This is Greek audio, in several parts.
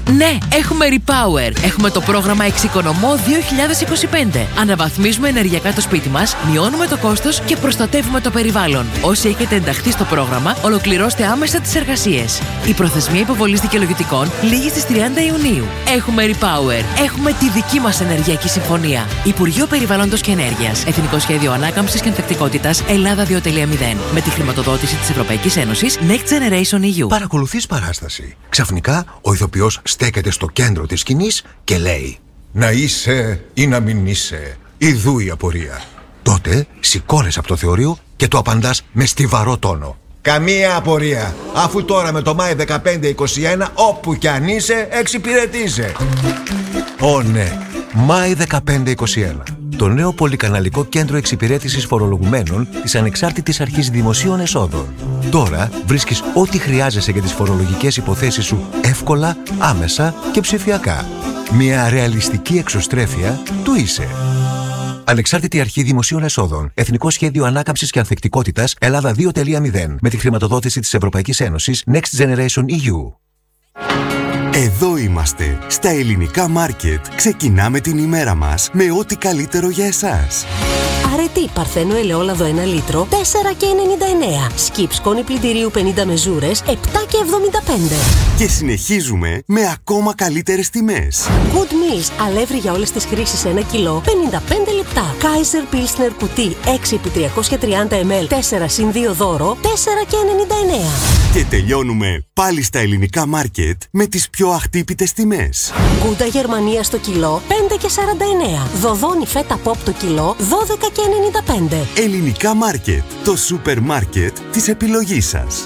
Ναι, έχουμε Repower. Έχουμε το πρόγραμμα Εξοικονομώ 2025. Αναβαθμίζουμε ενεργειακά το σπίτι μας, μειώνουμε το κόστος και προστατεύουμε το περιβάλλον. Όσοι έχετε ενταχθεί στο πρόγραμμα, ολοκληρώστε άμεσα τις εργασίες. Η προθεσμία υποβολής δικαιολογητικών λήγει στις 30 Ιουνίου. Έχουμε Repower. Έχουμε τη δική μας ενεργειακή συμφωνία. Υπουργείο Περιβάλλοντος και Ενέργειας. Εθνικό Σχέδιο Ανάκαμψης και Ανθεκτικότητας Ελλάδα 2.0. Με τη χρηματοδότηση της Ευρωπαϊκής Ένωσης Next Generation EU. Παρακολουθείς παράσταση. Ξαφνικά ο ηθοποιός στέκεται στο κέντρο της σκηνής και λέει: «Να είσαι ή να μην είσαι, ιδού η απορία». Τότε σηκώνεσαι από το θεωρείο και το απαντάς με στιβαρό τόνο: «Καμία απορία, αφού τώρα με το Μάη 15-21 όπου κι αν είσαι εξυπηρετείσαι». Ω ναι, Μάη 15-21. Το νέο πολυκαναλικό κέντρο εξυπηρέτησης φορολογουμένων της Ανεξάρτητης Αρχής Δημοσίων Εσόδων. Τώρα βρίσκεις ό,τι χρειάζεσαι για τις φορολογικές υποθέσεις σου εύκολα, άμεσα και ψηφιακά. Μια ρεαλιστική εξωστρέφεια του είσαι. Ανεξάρτητη Αρχή Δημοσίων Εσόδων. Εθνικό Σχέδιο Ανάκαμψης και Ανθεκτικότητας Ελλάδα 2.0. Με τη χρηματοδότηση της Ευρωπαϊκής Ένωσης Next Generation EU. Εδώ είμαστε, στα Ελληνικά Μάρκετ. Ξεκινάμε την ημέρα μας με ό,τι καλύτερο για εσάς. Αρετή Παρθένο ελαιόλαδο 1 λίτρο, 4,99. Σκιπ σκόνη πλυντηρίου 50 μεζούρες, 7,75. Και συνεχίζουμε με ακόμα καλύτερες τιμές. Good Meals, αλεύρι για όλες τις χρήσεις 1 κιλό, 55 λεπτά. Kaiser Pilsner κουτί 6x330 ml, 4+2 δώρο, 4,99. Και τελειώνουμε πάλι στα Ελληνικά Μάρκετ με τις πιο αχτύπητες τιμές. Γκούντα Γερμανία στο κιλό, 5,49. Δοδόνι φέτα πόπ το κιλό, 12,95. Ελληνικά Μάρκετ, το σούπερ μάρκετ της επιλογής σας.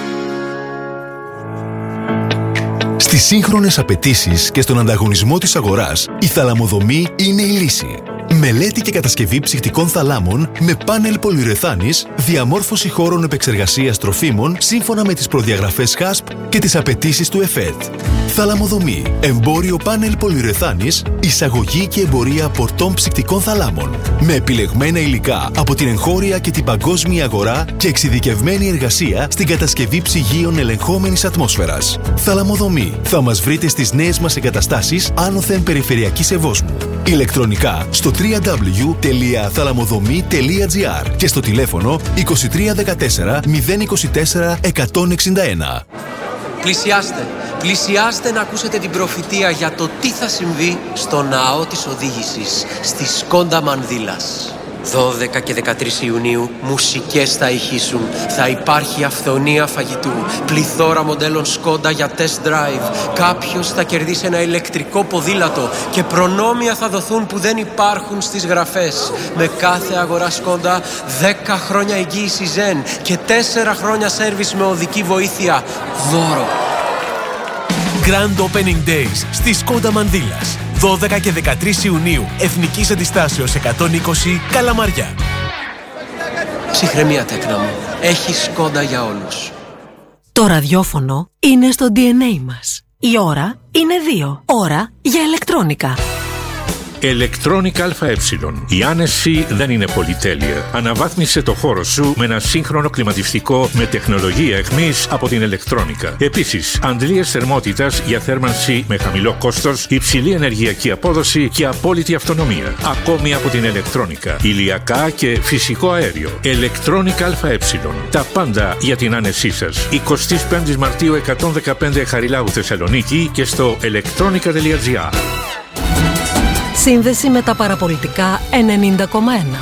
Στις σύγχρονες απαιτήσεις και στον ανταγωνισμό της αγοράς, η θαλαμοδομή είναι η λύση. Μελέτη και κατασκευή ψυχτικών θαλάμων με πάνελ πολυουρεθάνης, διαμόρφωση χώρων επεξεργασίας τροφίμων σύμφωνα με τις προδιαγραφές HASP και τις απαιτήσεις του ΕΦΕΤ. Θαλαμοδομή, εμπόριο πάνελ πολυουρεθάνης, εισαγωγή και εμπορία πορτών ψυχτικών θαλάμων. Με επιλεγμένα υλικά από την εγχώρια και την παγκόσμια αγορά και εξειδικευμένη εργασία στην κατασκευή ψυγείων ελεγχόμενης ατμόσφαιρας. Θαλαμοδομή. Θα μας βρείτε στις νέες μας εγκαταστάσεις άνωθεν περιφερειακής Ευόσμου. Ηλεκτρονικά στο www.thalamodhomi.gr και στο τηλέφωνο 2314 024 161. Πλησιάστε να ακούσετε την προφητεία για το τι θα συμβεί στο ναό της οδήγησης στη Σκόντα Μανδύλας. 12 και 13 Ιουνίου μουσικές θα ηχήσουν. Θα υπάρχει αυθονία φαγητού, πληθώρα μοντέλων Σκόντα για test drive. Κάποιος θα κερδίσει ένα ηλεκτρικό ποδήλατο και προνόμια θα δοθούν που δεν υπάρχουν στις γραφές. Με κάθε αγορά Σκόντα 10 χρόνια εγγύηση Zen και 4 χρόνια σέρβις με οδική βοήθεια δώρο. Grand Opening Days στη Σκόντα Μανδύλας. 12 και 13 Ιουνίου, Εθνικής Αντιστάσεως 120, Καλαμαριά. Ψυχραιμία τέκνα μου. Έχει Σκόντα για όλους. Το ραδιόφωνο είναι στο DNA μας. Η ώρα είναι 2. Ώρα για ηλεκτρόνικα. Electronic ΑΕ. Η άνεση δεν είναι πολυτέλεια. Αναβάθμισε το χώρο σου με ένα σύγχρονο κλιματιστικό με τεχνολογία εχμής από την Electronica. Επίσης, αντλίες θερμότητας για θέρμανση με χαμηλό κόστος, υψηλή ενεργειακή απόδοση και απόλυτη αυτονομία. Ακόμη από την Electronica. Ηλιακά και φυσικό αέριο. Electronic ΑΕ. Τα πάντα για την άνεσή σας. 25 Μαρτίου 115 Χαριλάου Θεσσαλονίκη και στο electronica.gr. Σύνδεση με τα παραπολιτικά 90,1.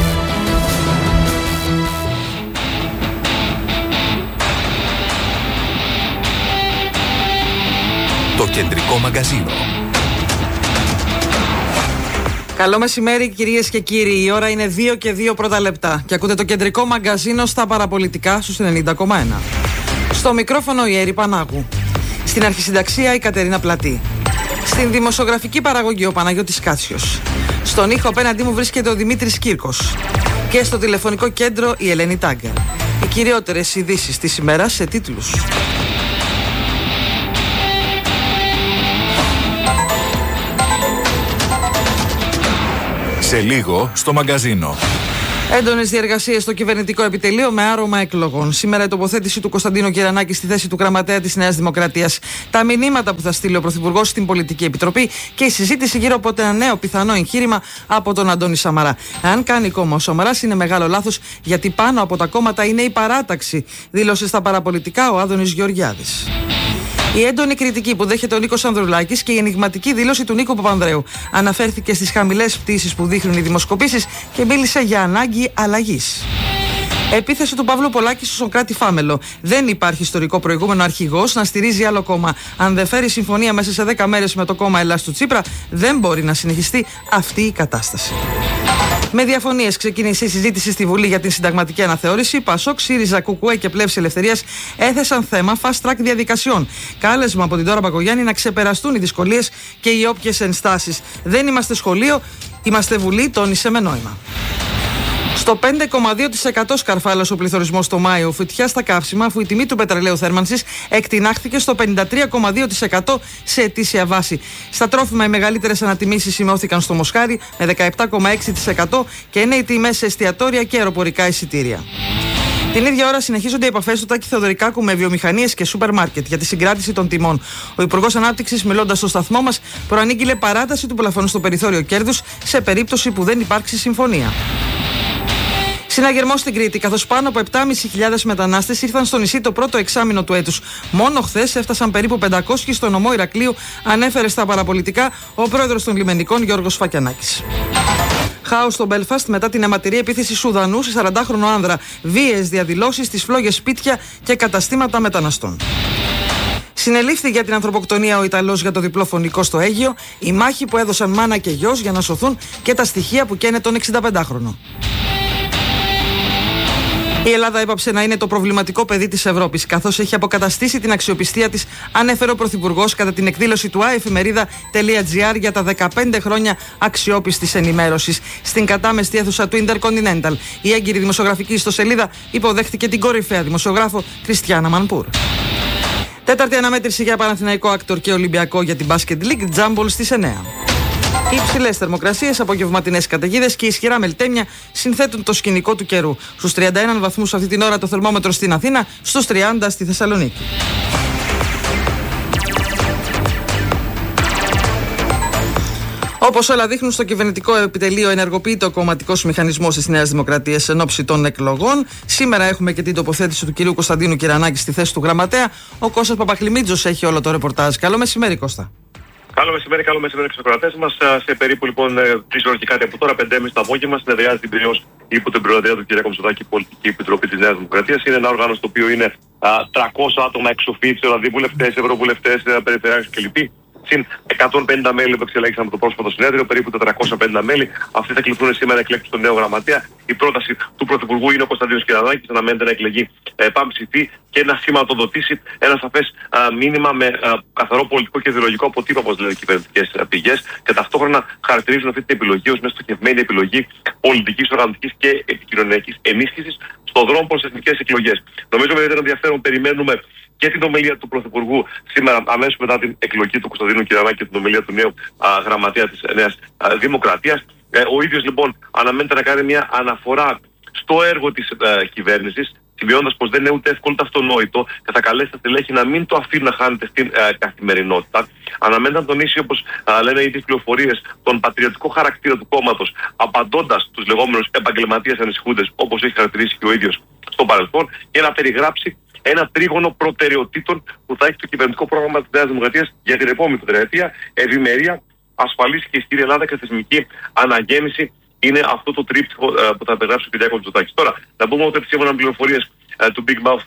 Το κεντρικό μαγκαζίνο. Καλό μεσημέρι κυρίες και κύριοι. Η ώρα είναι 2 και 2 πρώτα λεπτά. Και ακούτε το κεντρικό μαγκαζίνο στα παραπολιτικά στους 90,1. Στο μικρόφωνο η Έρη Πανάγου. Στην αρχισυνταξία η Κατερίνα Πλατή. Στην δημοσιογραφική παραγωγή ο Παναγιώτης Κάτσιος. Στον ήχο απέναντί μου βρίσκεται ο Δημήτρης Κύρκος. Και στο τηλεφωνικό κέντρο η Ελένη Τάγκερ. Οι κυριότερες ειδήσεις της ημέρας σε τίτλους. Σε λίγο στο μαγκαζίνο. Έντονες διεργασίες στο κυβερνητικό επιτελείο με άρωμα εκλογών. Σήμερα η τοποθέτηση του Κωνσταντίνου Κυρανάκη στη θέση του γραμματέα της Νέας Δημοκρατίας. Τα μηνύματα που θα στείλει ο Πρωθυπουργός στην Πολιτική Επιτροπή και η συζήτηση γύρω από ένα νέο πιθανό εγχείρημα από τον Αντώνη Σαμαρά. Αν κάνει κόμμα ο Σαμαράς είναι μεγάλο λάθος, γιατί πάνω από τα κόμματα είναι η παράταξη, δήλωσε στα παραπολιτικά ο Άδωνης Γεωργιάδης. Η έντονη κριτική που δέχεται ο Νίκος Ανδρουλάκης και η ενιγματική δήλωση του Νίκου Παπανδρέου. Αναφέρθηκε στις χαμηλές πτήσεις που δείχνουν οι δημοσκοπήσεις και μίλησε για ανάγκη αλλαγής. Επίθεση του Παύλου Πολάκη στο Σοκράτη Φάμελο. Δεν υπάρχει ιστορικό προηγούμενο αρχηγός να στηρίζει άλλο κόμμα. Αν δεν φέρει συμφωνία μέσα σε 10 μέρες με το κόμμα Ελλάς του Τσίπρα, δεν μπορεί να συνεχιστεί αυτή η κατάσταση. Με διαφωνίες ξεκίνησε η συζήτηση στη Βουλή για την συνταγματική αναθεώρηση. Πασόκ, ΣΥΡΙΖΑ, ΚΚΕ και Πλεύση Ελευθερίας έθεσαν θέμα fast track διαδικασιών. Κάλεσμα από την Ντόρα Μπακογιάννη να ξεπεραστούν οι δυσκολίες και οι όποιες ενστάσεις. Δεν είμαστε σχολείο, είμαστε Βουλή, τόνισε με νόημα. Στο 5,2% σκαρφάλωσε ο πληθωρισμός το Μάιο, φωτιά στα καύσιμα, αφού η τιμή του πετρελαίου θέρμανσης εκτινάχθηκε στο 53,2% σε ετήσια βάση. Στα τρόφιμα οι μεγαλύτερες ανατιμήσεις σημειώθηκαν στο Μοσχάρι με 17,6% και είναι οι τιμές σε εστιατόρια και αεροπορικά εισιτήρια. Την ίδια ώρα συνεχίζονται οι επαφές του Τάκη Θεοδωρικάκου με βιομηχανίες και σούπερ μάρκετ για τη συγκράτηση των τιμών. Ο Υπουργός Ανάπτυξης, μιλώντας στο σταθμό μας, προανήγγειλε παράταση του πλαφώνου στο περιθώριο κέρδους σε περίπτωση που δεν υπάρξει συμφωνία. Συναγερμός στην Κρήτη, καθώς πάνω από 7.500 μετανάστες ήρθαν στο νησί το πρώτο εξάμηνο του έτους. Μόνο χθες έφτασαν περίπου 500 στο νομό Ηρακλείου, ανέφερε στα παραπολιτικά ο πρόεδρος των λιμενικών Γιώργος Φακιανάκης. Χάος στο Μπέλφαστ μετά την αιματηρή επίθεση Σουδανού σε 40χρονο άνδρα. Βίαιες διαδηλώσεις στις φλόγες σπίτια και καταστήματα μεταναστών. Συνελήφθη για την ανθρωποκτονία ο Ιταλός για το διπλό φωνικό στο Αίγυο, η μάχη που έδωσαν μάνα και γιος για να σωθούν και τα στοιχεία που καίνε τον 65χρονο. Η Ελλάδα έπαψε να είναι το προβληματικό παιδί της Ευρώπης, καθώς έχει αποκαταστήσει την αξιοπιστία της, ανέφερε ο Πρωθυπουργός κατά την εκδήλωση του aefemerida.gr για τα 15 χρόνια αξιόπιστης ενημέρωσης. Στην κατάμεστη αίθουσα του Intercontinental, η έγκυρη δημοσιογραφική ιστοσελίδα υποδέχτηκε την κορυφαία δημοσιογράφο Κριστιάνα Μανπούρ. Τέταρτη αναμέτρηση για Παναθηναϊκό Άκτορ και Ολυμπιακό για την Basket League, τζάμπολ στις 9. Υψηλές θερμοκρασίες, απογευματινές καταιγίδες και ισχυρά μελτέμια συνθέτουν το σκηνικό του καιρού. Στους 31 βαθμούς αυτή την ώρα το θερμόμετρο στην Αθήνα, στους 30 στη Θεσσαλονίκη. Όπως όλα δείχνουν, στο κυβερνητικό επιτελείο ενεργοποιείται ο κομματικός μηχανισμός της Νέας Δημοκρατίας εν ώψη των εκλογών. Σήμερα έχουμε και την τοποθέτηση του κυρίου Κωνσταντίνου Κυρανάκη στη θέση του γραμματέα. Ο Κώστας Παπαχλημίτζος έχει όλο το ρεπορτάζ. Καλό μεσημέρι, Κώστα. Καλό μεσημέρι στους ακροατές μας. Σε περίπου λοιπόν 3 ώρες και κάτι από τώρα, 5.30 το απόγευμα, συνεδριάζει την περιός υπό την προεδρία του κ. Μητσοτάκη η Πολιτική Επιτροπή της Νέας Δημοκρατίας. Είναι ένα όργανο στο οποίο είναι 300 άτομα εξοφίτς, δηλαδή βουλευτές, ευρωβουλευτές, περιφερειάρχες κλπ. Συν 150 μέλη που εξελέγησαν από το πρόσφατο συνέδριο, περίπου 450 μέλη. Αυτοί θα κληθούν σήμερα να εκλέξουν τον νέο γραμματέα. Η πρόταση του Πρωθυπουργού είναι ο Κωνσταντίνος Κυρανάκης, αναμένεται να εκλεγεί πανψηφί και να σηματοδοτήσει ένα σαφές μήνυμα με καθαρό πολιτικό και ιδεολογικό αποτύπωμα, όπως λένε οι κυβερνητικές πηγές, και ταυτόχρονα χαρακτηρίζουν αυτή την επιλογή ως μια στοχευμένη επιλογή πολιτικής, οργανωτικής και επικοινωνιακής ενίσχυσης στον δρόμο προς εθνικές εκλογές. Νομίζω με ιδιαίτερο ενδιαφέρον περιμένουμε και την ομιλία του Πρωθυπουργού σήμερα, αμέσως μετά την εκλογή του Κωνσταντίνου Κυρανάκη και την ομιλία του νέου γραμματέα της Νέας Δημοκρατίας. Ο ίδιος λοιπόν αναμένεται να κάνει μια αναφορά στο έργο της κυβέρνησης, σημειώνοντας πως δεν είναι ούτε εύκολο ούτε αυτονόητο και θα καλέσει τα στελέχη να μην το αφήνουν να χάνεται στην καθημερινότητα. Αναμένεται να τονίσει, όπως λένε ήδη πληροφορίες, τον πατριωτικό χαρακτήρα του κόμματος, απαντώντας τους λεγόμενους επαγγελματίες ανησυχούντες, όπως έχει χαρακτηρίσει και ο ίδιος στο παρελθόν, και να περιγράψει ένα τρίγωνο προτεραιοτήτων που θα έχει το κυβερνητικό πρόγραμμα της Νέας Δημοκρατίας για την επόμενη πενταετία. Ευημερία, ασφαλής και ισχυρή Ελλάδα και θεσμική αναγέννηση είναι αυτό το τρίπτυχο που θα περιγράψει ο Κυριάκος Μητσοτάκης. Τώρα, να πούμε ότι σύμφωνα με πληροφορίες του Big Mouth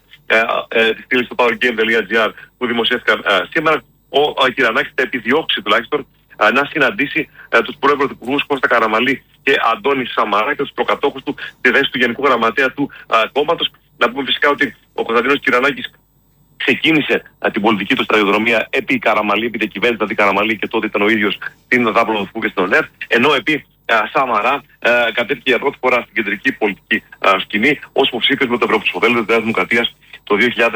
της στήλης του powergame.gr που δημοσιεύτηκαν σήμερα, ο Κυρανάκης θα επιδιώξει τουλάχιστον να συναντήσει τους πρώην πρωθυπουργούς Κώστα Καραμανλή και Αντώνη Σαμαρά και τους προκατόχους του στη θέση του Γενικού Γραμματέα του κόμματος. Να πούμε φυσικά ότι ο Κωνσταντίνος Κυρανάκης ξεκίνησε την πολιτική του σταδιοδρομία επί Καραμανλή, επί διακυβέρνηση δηλαδή Καραμανλή, και τότε ήταν ο ίδιος στην Δάπλο και στην ΟΝΕΡ, ενώ επί Σαμαρά κατέβηκε για πρώτη φορά στην κεντρική πολιτική σκηνή ως υποψήφιος με το Ευρωψηφοδέλτιο της Νέας Δημοκρατίας το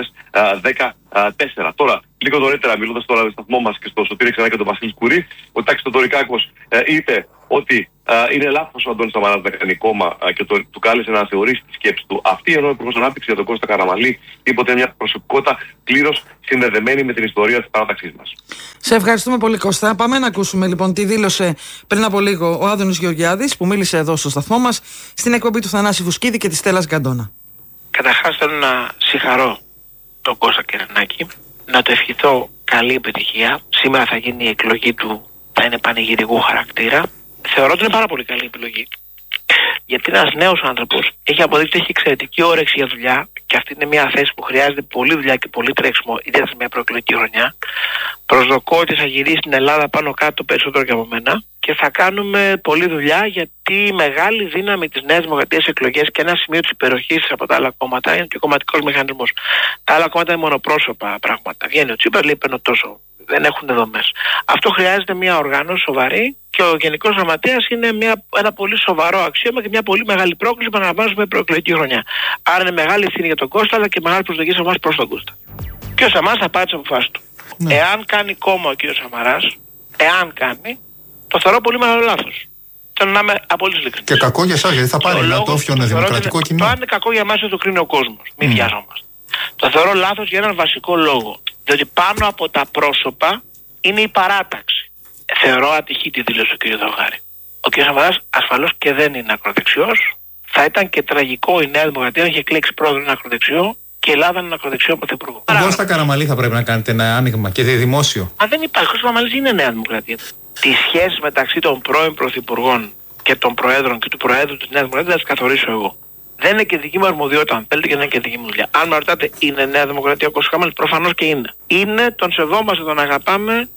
2014. Τώρα, λίγο νωρίτερα, μιλώντας τώρα στο σταθμό μας και στο Σωτήρη Ξανά και τον Βασίλη Κουρί, ο Τάκης Θεοδωρικάκος είπε ότι είναι λάθος ο Αντώνης Σαμαράς να κάνει κόμμα και του κάλεσε να θεωρήσει τη σκέψη του αυτή, ενώ ο Υπουργός Ανάπτυξης για τον Κώστα Καραμανλή είπε ότι είναι μια προσωπικότητα πλήρως συνδεδεμένη με την ιστορία της παράταξής μας. Σε ευχαριστούμε πολύ, Κώστα. Πάμε να ακούσουμε λοιπόν τι δήλωσε πριν από λίγο ο Άδωνης Γεωργιάδης, που μίλησε εδώ στο σταθμό μας στην εκπομπή του Θανάση Βουσκίδη και της Στέλλας Γκαντόνα. Καταρχάς θέλω να συγχαρώ τον Κώστα Κερενάκη, να του ευχηθώ καλή επιτυχία. Σήμερα θα γίνει η εκλογή του, θα είναι πανηγυρικού χαρακτήρα. Θεωρώ ότι είναι πάρα πολύ καλή επιλογή. Γιατί ένας νέος άνθρωπος έχει αποδείξει ότι έχει εξαιρετική όρεξη για δουλειά και αυτή είναι μια θέση που χρειάζεται πολλή δουλειά και πολύ τρέξιμο, ιδιαίτερα σε μια προεκλογική χρονιά. Προσδοκώ ότι θα γυρίσει στην Ελλάδα πάνω κάτω περισσότερο και από μένα και θα κάνουμε πολλή δουλειά, γιατί η μεγάλη δύναμη της Νέας Δημοκρατίας στις εκλογές και ένα σημείο της υπεροχής από τα άλλα κόμματα είναι και ο κομματικός μηχανισμός. Τα άλλα κόμματα είναι μονοπρόσωπα πράγματα. Βγαίνει ο Τσίπρας, λέει παίρνω τόσο. Δεν έχουν δομές. Αυτό χρειάζεται μια οργάνωση σοβαρή και ο Γενικός Γραμματέας είναι ένα πολύ σοβαρό αξίωμα και μια πολύ μεγάλη πρόκληση που αναλαμβάνουμε με προεκλογική χρονιά. Άρα είναι μεγάλη ευθύνη για τον Κώστα, αλλά και μεγάλη προσδοκία σε εμάς προς τον Κώστα. Και ο Σαμαράς θα πάρει τις αποφάσεις του. Ναι. Εάν κάνει κόμμα ο κ. Σαμαράς, το θεωρώ πολύ μεγάλο λάθος. Θέλω να είμαι απολύτως ειλικρινής. Και κακό για εσάς, γιατί θα πάρει ένα τόφιον δημοκρατικό κοινό. Το αν είναι κακό για εμάς το κρίνει ο κόσμος. Μην βιαζόμαστε. Το θεωρώ λάθος για έναν βασικό λόγο. Διότι πάνω από τα πρόσωπα είναι η παράταξη. Θεωρώ ατυχή τη δήλωση του κ. Δρογάρη. Ο κ. Σαμαράς ασφαλώς και δεν είναι ακροδεξιός. Θα ήταν και τραγικό η Νέα Δημοκρατία να είχε εκλέξει πρόεδρο ένα ακροδεξιό και η Ελλάδα είναι ακροδεξιό πρωθυπουργό. Κώστα Καραμανλή θα πρέπει να κάνετε ένα άνοιγμα και δημόσιο. Αν δεν υπάρχει, ο Κώστας Καραμανλής είναι Νέα Δημοκρατία. Τις σχέσεις μεταξύ των πρώην πρωθυπουργών και των προέδρων και του προέδρου της Νέας Δημοκρατίας θα τις καθορίσω εγώ. Δεν είναι και δική μου αρμοδιότητα, αν θέλετε, και δεν είναι και δική μου δουλειά. Αν με ρωτάτε, είναι Νέα Δημοκρατία ο Κώστας Καραμανλής? Προφανώς και είναι. Είναι, τον σεβόμαστε, τον αγαπάμε.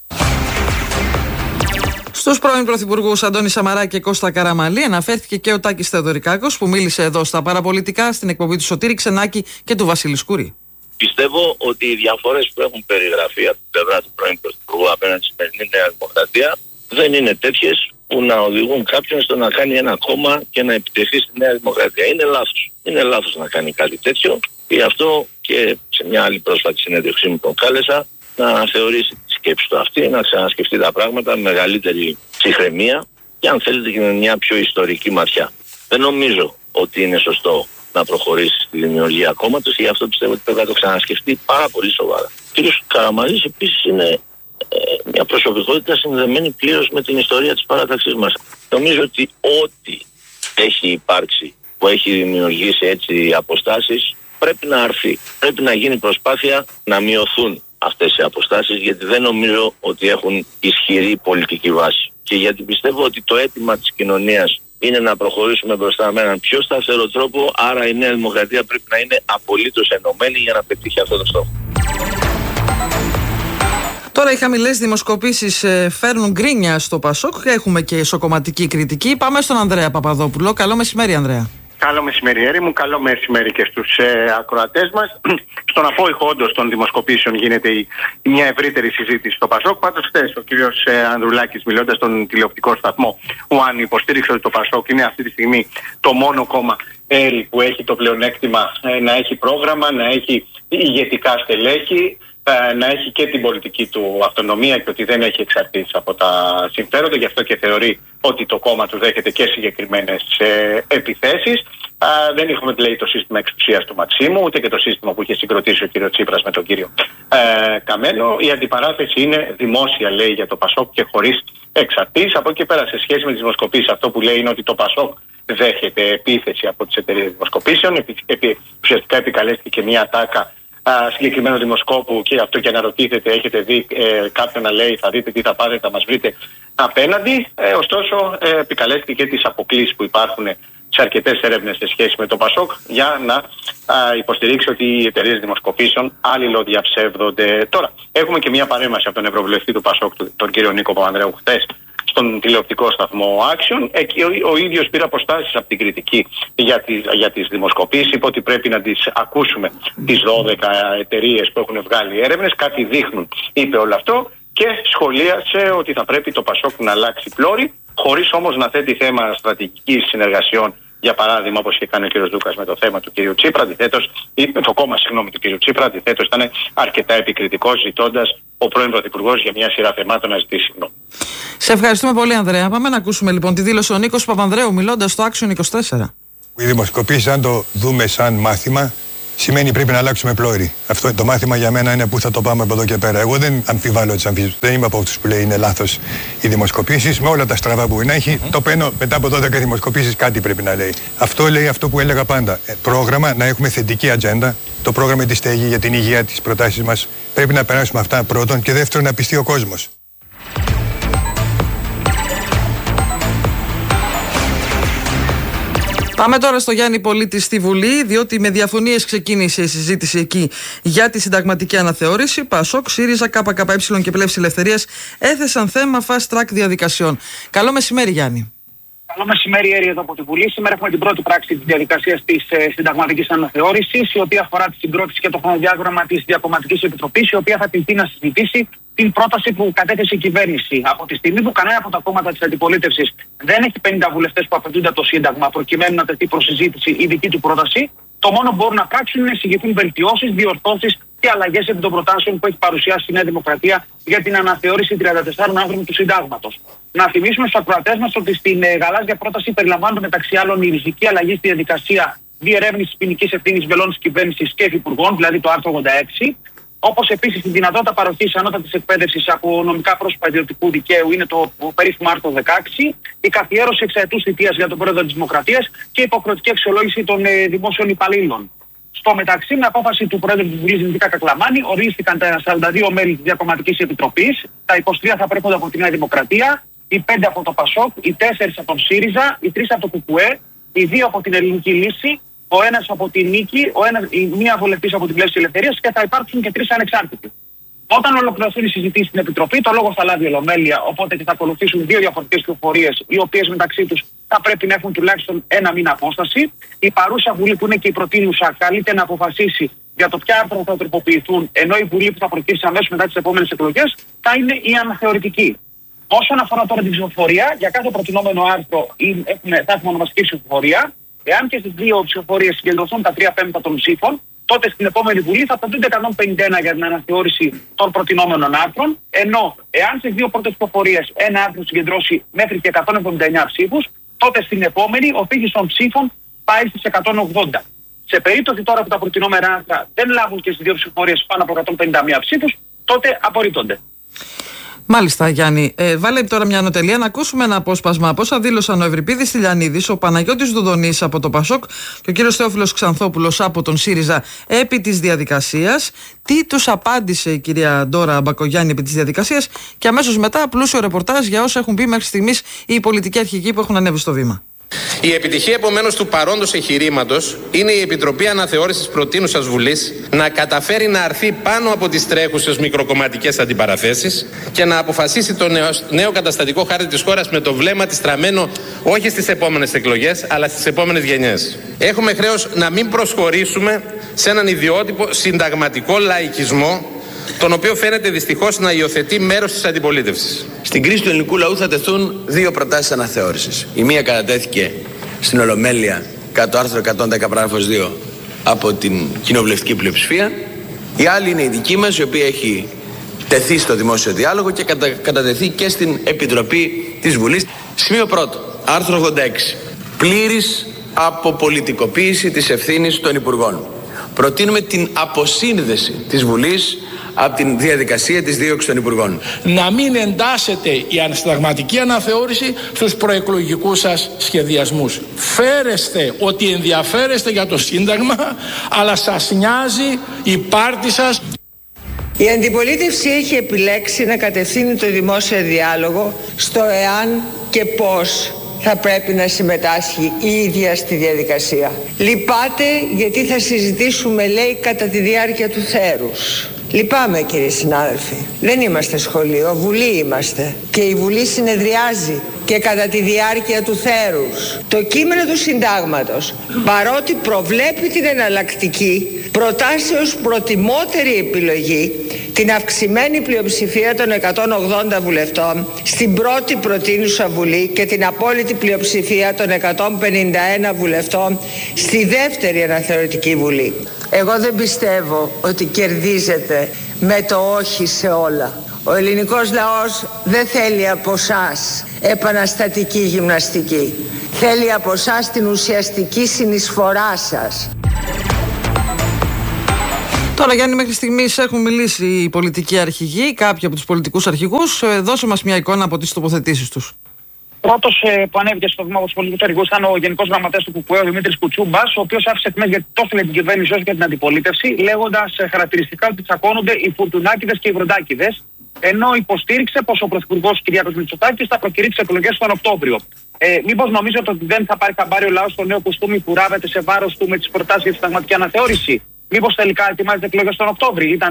Στους πρώην πρωθυπουργούς Αντώνη Σαμαρά και Κώστα Καραμανλή αναφέρθηκε και ο Τάκης Θεοδωρικάκος, που μίλησε εδώ στα παραπολιτικά στην εκπομπή του Σωτήρη Ξενάκη και του Βασίλη Σκουρή. Πιστεύω ότι οι διαφορές που έχουν περιγραφεί από την πλευρά του πρώην πρωθυπουργού απέναντι στη σημερινή Νέα Δημοκρατία δεν είναι τέτοιες που να οδηγούν κάποιον στο να κάνει ένα κόμμα και να επιτεθεί στη Νέα Δημοκρατία. Είναι λάθος. Είναι λάθος να κάνει κάτι τέτοιο. Γι' αυτό και σε μια άλλη πρόσφατη συνέντευξή μου τον κάλεσα να θεωρήσει τη σκέψη του αυτή, να ξανασκεφτεί τα πράγματα με μεγαλύτερη ψυχραιμία και αν θέλετε και με μια πιο ιστορική ματιά. Δεν νομίζω ότι είναι σωστό να προχωρήσει στη δημιουργία κόμματος και γι' αυτό πιστεύω ότι πρέπει να το ξανασκεφτεί πάρα πολύ σοβαρά. Ο κ. Καραμανλής επίσης είναι μια προσωπικότητα συνδεμένη πλήρως με την ιστορία της παράταξής μας. Νομίζω ότι ό,τι έχει υπάρξει που έχει δημιουργήσει έτσι αποστάσεις πρέπει να αρθεί. Πρέπει να γίνει προσπάθεια να μειωθούν αυτές οι αποστάσεις, γιατί δεν νομίζω ότι έχουν ισχυρή πολιτική βάση. Και γιατί πιστεύω ότι το αίτημα της κοινωνίας είναι να προχωρήσουμε μπροστά με έναν πιο σταθερό τρόπο, άρα η Νέα Δημοκρατία πρέπει να είναι απολύτως ενωμένη για να πετύχει αυτό το στόχο. Τώρα οι χαμηλές δημοσκοπήσεις φέρνουν γκρίνια στο Πασόκ και έχουμε και εσωκομματική κριτική. Πάμε στον Ανδρέα Παπαδόπουλο. Καλό μεσημέρι, Ανδρέα. Καλό μεσημέρι, Έρη μου. Καλό μεσημέρι και στους ακροατές μας. Στον απόϊχο όντως των δημοσκοπήσεων γίνεται μια ευρύτερη συζήτηση στο Πασόκ. Πάντως χθες ο κύριος Ανδρουλάκης, μιλώντας στον τηλεοπτικό σταθμό ΟΑΝ, υποστήριξε ότι το Πασόκ είναι αυτή τη στιγμή το μόνο κόμμα που έχει το πλεονέκτημα να έχει πρόγραμμα, να έχει ηγετικά στελέχη, να έχει και την πολιτική του αυτονομία και ότι δεν έχει εξαρτήσει από τα συμφέροντα. Γι' αυτό και θεωρεί ότι το κόμμα του δέχεται και συγκεκριμένες επιθέσεις. Δεν έχουμε, λέει, το σύστημα εξουσίας του Μαξίμου, ούτε και το σύστημα που είχε συγκροτήσει ο κύριο Τσίπρας με τον κύριο Καμένο. Η αντιπαράθεση είναι δημόσια, λέει, για το Πασόκ και χωρίς εξαρτήσεις. Από εκεί πέρα, σε σχέση με τις δημοσκοπήσεις, αυτό που λέει είναι ότι το Πασόκ δέχεται επίθεση από τις εταιρείες δημοσκοπήσεων. Ουσιαστικά επικαλέστηκε και μια ατάκα συγκεκριμένο δημοσκόπου και αυτό και αναρωτήθεται, έχετε δει κάποιον να λέει θα δείτε τι θα πάρετε, θα μας βρείτε απέναντι. Ωστόσο επικαλέστηκε και τις αποκλίσεις που υπάρχουν σε αρκετές έρευνες σε σχέση με το Πασόκ για να υποστηρίξει ότι οι εταιρείες δημοσκοπήσεων αλληλοδιαψεύδονται. Τώρα έχουμε και μια παρέμβαση από τον Ευρωβουλευτή του Πασόκ, τον κύριο Νίκο Παπανδρέου, χθες στον τηλεοπτικό σταθμό Action. Εκεί ο ίδιος πήρε αποστάσεις από την κριτική για τις δημοσκοπήσεις. Είπε ότι πρέπει να τις ακούσουμε τις 12 εταιρείες που έχουν βγάλει έρευνες. Κάτι δείχνουν, είπε όλο αυτό. Και σχολίασε ότι θα πρέπει το Πασόκ να αλλάξει πλώρη, χωρίς όμως να θέτει θέμα στρατηγικής συνεργασιών. Για παράδειγμα, όπως είχε κάνει ο κ. Λούκας με το θέμα του κ. Τσίπρα, αντιθέτως, το κόμμα του κ. Τσίπρα, αντιθέτως ήταν αρκετά επικριτικός, ζητώντας ο πρώην Πρωθυπουργός για μια σειρά θεμάτων να ζητήσει συγγνώμη. Σε ευχαριστούμε πολύ, Ανδρέα. Πάμε να ακούσουμε λοιπόν τη δήλωση ο Νίκος Παπανδρέου μιλώντας στο Action 24. Οι δημοσκοπήσεις, αν το δούμε σαν μάθημα, σημαίνει πρέπει να αλλάξουμε πλώρη. Αυτό το μάθημα για μένα είναι πού θα το πάμε από εδώ και πέρα. Εγώ δεν αμφιβάλλω τις αμφιβολίες. Δεν είμαι από αυτούς που λέει είναι λάθος οι δημοσκοπήσεις. Με όλα τα στραβά που είναι έχει, το παίρνω μετά από 12 δημοσκοπήσεις, κάτι πρέπει να λέει. Αυτό λέει αυτό που έλεγα πάντα. Πρόγραμμα, να έχουμε θετική ατζέντα. Το πρόγραμμα τη στέγη για την υγεία, τις προτάσεις μας. Πρέπει να περάσουμε αυτά πρώτον και δεύτερον να πιστεί ο κόσμος. Πάμε τώρα στο Γιάννη Πολίτη στη Βουλή, διότι με διαφωνίες ξεκίνησε η συζήτηση εκεί για τη συνταγματική αναθεώρηση. Πασόκ, ΣΥΡΙΖΑ, ΚΚΕ και Πλεύση Ελευθερίας έθεσαν θέμα fast track διαδικασιών. Καλό μεσημέρι, Γιάννη. Καλό μεσημέρι, Έρη, εδώ από τη Βουλή. Σήμερα έχουμε την πρώτη πράξη της διαδικασίας της συνταγματικής αναθεώρησης, η οποία αφορά τη συγκρότηση και το χρονοδιάγραμμα της Διακομματικής Επιτροπής, η οποία θα κληθεί να συζητήσει την πρόταση που κατέθεσε η κυβέρνηση. Από τη στιγμή που κανένα από τα κόμματα της αντιπολίτευσης δεν έχει 50 βουλευτές που απαιτούνται από το Σύνταγμα προκειμένου να τεθεί προς συζήτηση η δική του πρόταση, το μόνο που μπορούν να πράξουν είναι να εισηγηθούν βελτιώσεις, διορθώσεις και αλλαγές επί των προτάσεων που έχει παρουσιάσει η Νέα Δημοκρατία για την αναθεώρηση 34 άρθρων του Συντάγματος. Να θυμίσουμε στους ακροατές μας ότι στην γαλάζια πρόταση περιλαμβάνονται μεταξύ άλλων η ριζική αλλαγή στη διαδικασία διερεύνησης ποινικής ευθύνης μελών της κυβέρνησης και υφυπουργών, δηλαδή το άρθρο 86. Όπως επίσης η δυνατότητα παροχής ανώτατης εκπαίδευσης από νομικά πρόσωπα ιδιωτικού δικαίου είναι το περίφημο άρθρο 16, η καθιέρωση εξαετούς θητείας για τον πρόεδρο της Δημοκρατίας και η υποχρεωτική αξιολόγηση των δημόσιων υπαλλήλων. Στο μεταξύ, με απόφαση του Πρόεδρου της Βουλής Δημητρή Κακλαμάνη, ορίστηκαν τα 42 μέλη της Διακομματικής Επιτροπής, τα 23 θα προέρχονται από τη Νέα Δημοκρατία, οι 5 από το Πασόκ, οι 4 από τον ΣΥΡΙΖΑ, οι 3 από το ΚΚΕ, οι 2 από την Ελληνική Λύση, ο ένας από την Νίκη, η μία βουλευτής από την Πλεύση Ελευθερίας και θα υπάρξουν και 3 ανεξάρτητοι. Όταν ολοκληρωθούν οι συζητήσεις στην Επιτροπή, το λόγο θα λάβει η Ολομέλεια, οπότε και θα ακολουθήσουν 2 διαφορετικές πληροφορίες, οι οποίες μεταξύ τους θα πρέπει να έχουν τουλάχιστον 1 μήνα απόσταση. Η παρούσα Βουλή, που είναι και η προτείνουσα, καλείται να αποφασίσει για το ποια άρθρα θα τροποποιηθούν, ενώ η Βουλή που θα προκύψει αμέσως μετά τις επόμενες εκλογές θα είναι η αναθεωρητική. Όσον αφορά τώρα την ψηφοφορία, για κάθε προτινόμενο άρθρο θα έχουμε ονομαστική ψηφοφορία. Εάν και στις 2 ψηφοφορίες συγκεντρωθούν τα 3/5 των ψήφων, τότε στην επόμενη Βουλή θα απαιτούνται 151 για την αναθεώρηση των προτινόμενων άρθρων, ενώ εάν στις 2 πρώτες ψηφοφορίες ένα άρθρο συγκεντρώσει μέχρι και 179 ψήφους, τότε στην επόμενη ο φύγης των ψήφων πάει στις 180. Σε περίπτωση τώρα που τα προτινόμενα άρθρα δεν λάβουν και στις 2 ψηφοφορίες πάνω από 151 ψήφους, τότε απορρίπτονται. Μάλιστα, Γιάννη. Βάλε τώρα μια ανωτελεία να ακούσουμε ένα απόσπασμα από όσα δήλωσαν ο Ευρυπίδης Τηλιανίδης, ο Παναγιώτης Δουδονής από το Πασόκ και ο κύριος Θεόφιλος Ξανθόπουλος από τον ΣΥΡΙΖΑ επί της διαδικασίας. Τι τους απάντησε η κυρία Ντόρα Μπακογιάννη επί της διαδικασίας και αμέσως μετά πλούσιο ρεπορτάζ για όσα έχουν πει μέχρι στιγμής οι πολιτικοί αρχηγοί που έχουν ανέβει στο βήμα. Η επιτυχία επομένως του παρόντος εγχειρήματος είναι η Επιτροπή Αναθεώρησης Προτείνουσας Βουλής να καταφέρει να αρθεί πάνω από τις τρέχουσες μικροκομματικές αντιπαραθέσεις και να αποφασίσει το νέο καταστατικό χάρτη της χώρας με το βλέμμα της στραμμένο όχι στις επόμενες εκλογές αλλά στις επόμενες γενιές. Έχουμε χρέος να μην προσχωρήσουμε σε έναν ιδιότυπο συνταγματικό λαϊκισμό, τον οποίο φαίνεται δυστυχώς να υιοθετεί μέρος της αντιπολίτευσης. Στην κρίση του ελληνικού λαού θα τεθούν 2 προτάσεις αναθεώρησης. Η μία κατατέθηκε στην Ολομέλεια κατά το άρθρο 110 παράγραφος 2 από την κοινοβουλευτική πλειοψηφία. Η άλλη είναι η δική μας, η οποία έχει τεθεί στο δημόσιο διάλογο και κατατεθεί και στην Επιτροπή της Βουλής. Σημείο πρώτο, άρθρο 86. Πλήρης αποπολιτικοποίηση της ευθύνης των Υπουργών. Προτείνουμε την αποσύνδεση της Βουλής από την διαδικασία της δίωξης των Υπουργών. Να μην εντάσσεται η συνταγματική αναθεώρηση στους προεκλογικούς σας σχεδιασμούς. Φέρεστε ότι ενδιαφέρεστε για το Σύνταγμα, αλλά σας νοιάζει η πάρτη σας. Η αντιπολίτευση έχει επιλέξει να κατευθύνει το δημόσιο διάλογο στο εάν και πώς θα πρέπει να συμμετάσχει η ίδια στη διαδικασία. Λυπάται γιατί θα συζητήσουμε, λέει, κατά τη διάρκεια του θέρους. Λυπάμαι, κύριοι συνάδελφοι. Δεν είμαστε σχολείο, Βουλή είμαστε. Και η Βουλή συνεδριάζει και κατά τη διάρκεια του θέρους. Το κείμενο του Συντάγματος, παρότι προβλέπει την εναλλακτική, προτάσει ως προτιμότερη επιλογή την αυξημένη πλειοψηφία των 180 βουλευτών στην πρώτη προτείνουσα Βουλή και την απόλυτη πλειοψηφία των 151 βουλευτών στη δεύτερη αναθεωρητική Βουλή. Εγώ δεν πιστεύω ότι κερδίζετε με το όχι σε όλα. Ο ελληνικός λαός δεν θέλει από εσάς επαναστατική γυμναστική. Θέλει από εσάς την ουσιαστική συνεισφορά σας. Τώρα, Γιάννη, μέχρι στιγμής έχουν μιλήσει οι πολιτικοί αρχηγοί, κάποιοι από τους πολιτικούς αρχηγούς. Δώσε μας μια εικόνα από τις τοποθετήσεις τους. Πρώτος που ανέβηκε στο βήμα από τους πολιτικούς αρχηγούς ήταν ο Γενικός Γραμματέας του ΚΚΕ, ο Δημήτρης Κουτσούμπας, ο οποίος άφησε εκ μέρους γιατί τόσο για την κυβέρνηση όσο και την αντιπολίτευση, λέγοντας χαρακτηριστικά ότι τσακώνονται οι Φουρτουνάκηδες και οι Βροντάκηδες, ενώ υποστήριξε πως ο Πρωθυπουργός Κυριάκος Μητσοτάκης θα προκηρύξει εκλογές τον Οκτώβριο. Μήπως νομίζετε ότι δεν θα πάρει χαμπάρι ο λαός το νέο κουστούμι που ράβεται σε βάρος του με τις προτάσεις για τη συνταγματική αναθεώρηση? Μήπως τελικά ετοιμάζεται εκλογές τον Οκτώβριο? Ήταν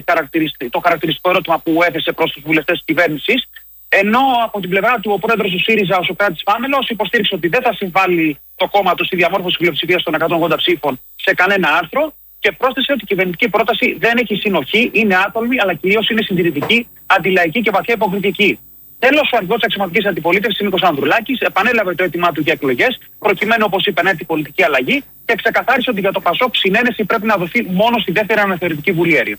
το χαρακτηριστικό ερώτημα που έθεσε προς τους βουλευτές της κυβέρνησης. Ενώ από την πλευρά του ο πρόεδρος του ΣΥΡΙΖΑ, ο Σωκράτης Φάμελος, υποστήριξε ότι δεν θα συμβάλει το κόμμα του στη διαμόρφωση πλειοψηφίας των 180 ψήφων σε κανένα άρθρο και πρόσθεσε ότι η κυβερνητική πρόταση δεν έχει συνοχή, είναι άτολμη, αλλά κυρίως είναι συντηρητική, αντιλαϊκή και βαθιά υποκριτική. Τέλος, ο αρχηγός της αξιωματικής αντιπολίτευσης, Νίκος Ανδρουλάκης, επανέλαβε το αίτημά του για εκλογές, προκειμένου, όπως είπε, να έρθει πολιτική αλλαγή και ξεκαθάρισε ότι για το ΠΑΣΟΚ συνένεση πρέπει να δοθεί μόνο στη δεύτερη αναθεωρητική βουλή.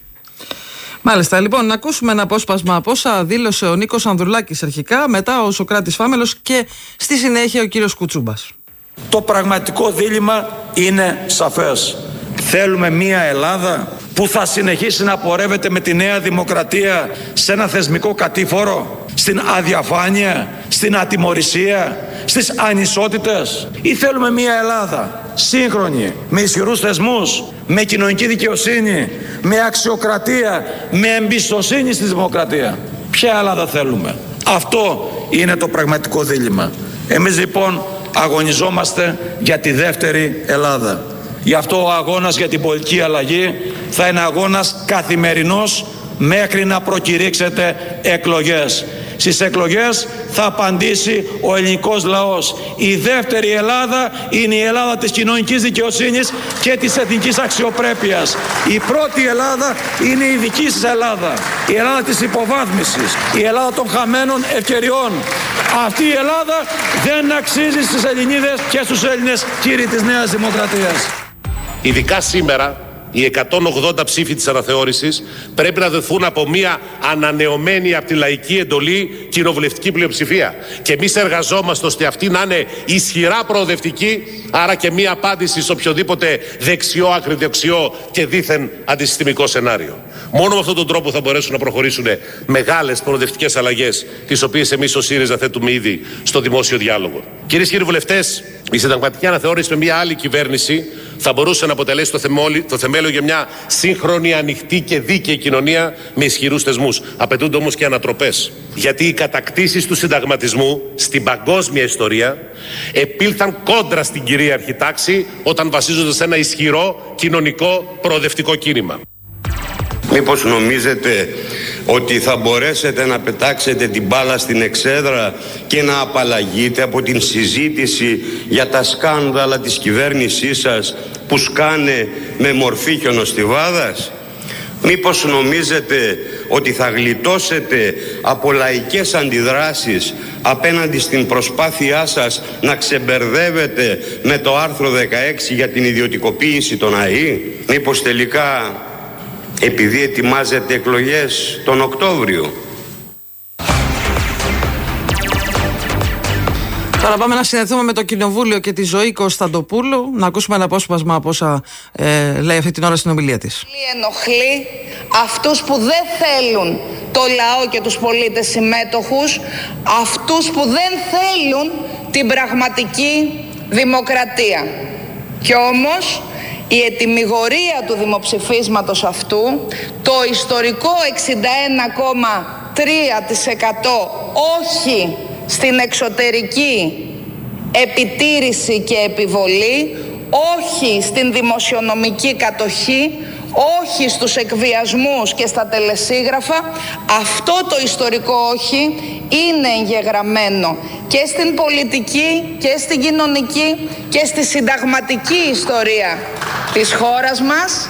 Μάλιστα, λοιπόν, να ακούσουμε ένα απόσπασμα από όσα δήλωσε ο Νίκος Ανδρουλάκης αρχικά, μετά ο Σωκράτης Φάμελος και στη συνέχεια ο κύριος Κουτσούμπας. Το πραγματικό δίλημμα είναι σαφές. Θέλουμε μια Ελλάδα που θα συνεχίσει να πορεύεται με τη Νέα Δημοκρατία σε ένα θεσμικό κατήφορο, στην αδιαφάνεια, στην ατιμωρησία, στις ανισότητες, ή θέλουμε μια Ελλάδα σύγχρονη, με ισχυρούς θεσμούς, με κοινωνική δικαιοσύνη, με αξιοκρατία, με εμπιστοσύνη στη δημοκρατία? Ποια Ελλάδα θέλουμε? Αυτό είναι το πραγματικό δίλημμα. Εμείς λοιπόν αγωνιζόμαστε για τη δεύτερη Ελλάδα. Γι' αυτό ο αγώνας για την πολιτική αλλαγή θα είναι αγώνας καθημερινός μέχρι να προκηρύξετε εκλογές. Στις εκλογές θα απαντήσει ο ελληνικός λαός. Η δεύτερη Ελλάδα είναι η Ελλάδα της κοινωνικής δικαιοσύνης και της εθνικής αξιοπρέπειας. Η πρώτη Ελλάδα είναι η δική σας Ελλάδα. Η Ελλάδα της υποβάθμισης. Η Ελλάδα των χαμένων ευκαιριών. Αυτή η Ελλάδα δεν αξίζει στις Ελληνίδες και στους Έλληνες, κύριοι της Νέας Δημοκρατίας. Ειδικά σήμερα, οι 180 ψήφοι της αναθεώρησης πρέπει να δοθούν από μια ανανεωμένη από τη λαϊκή εντολή κοινοβουλευτική πλειοψηφία. Και εμείς εργαζόμαστε ώστε αυτή να είναι ισχυρά προοδευτική, άρα και μια απάντηση σε οποιοδήποτε δεξιό, ακριδεξιό και δίθεν αντισυστημικό σενάριο. Μόνο με αυτόν τον τρόπο θα μπορέσουν να προχωρήσουν μεγάλες προοδευτικές αλλαγές, τις οποίες εμείς ως ΣΥΡΙΖΑ θέτουμε ήδη στο δημόσιο διάλογο. Κυρίες και κύριοι βουλευτές, η συνταγματική αναθεώρηση με μια άλλη κυβέρνηση θα μπορούσε να αποτελέσει το θεμέλιο για μια σύγχρονη, ανοιχτή και δίκαιη κοινωνία με ισχυρούς θεσμούς. Απαιτούνται όμως και ανατροπές. Γιατί οι κατακτήσεις του συνταγματισμού στην παγκόσμια ιστορία επήλθαν κόντρα στην κυρίαρχη τάξη όταν βασίζονται σε ένα ισχυρό κοινωνικό προοδευτικό κίνημα. Μήπως νομίζετε ότι θα μπορέσετε να πετάξετε την μπάλα στην εξέδρα και να απαλλαγείτε από την συζήτηση για τα σκάνδαλα της κυβέρνησής σας που σκάνε με μορφή χιονοστιβάδας? Μήπως νομίζετε ότι θα γλιτώσετε από λαϊκές αντιδράσεις απέναντι στην προσπάθειά σας να ξεμπερδεύετε με το άρθρο 16 για την ιδιωτικοποίηση των ΑΕΗ? Μήπως τελικά επειδή ετοιμάζετε εκλογές τον Οκτώβριο? Τώρα πάμε να συνδεθούμε με το Κοινοβούλιο και τη Ζωή Κωνσταντοπούλου, να ακούσουμε ένα απόσπασμα από όσα λέει αυτή την ώρα στην ομιλία της. Ενοχλεί αυτούς που δεν θέλουν το λαό και τους πολίτες συμμέτοχους, αυτούς που δεν θέλουν την πραγματική δημοκρατία. Κι όμως η ετυμηγορία του δημοψηφίσματος αυτού, το ιστορικό 61,3% όχι στην εξωτερική επιτήρηση και επιβολή, όχι στην δημοσιονομική κατοχή, όχι στους εκβιασμούς και στα τελεσίγραφα, αυτό το ιστορικό όχι είναι εγγεγραμμένο και στην πολιτική και στην κοινωνική και στη συνταγματική ιστορία της χώρας μας.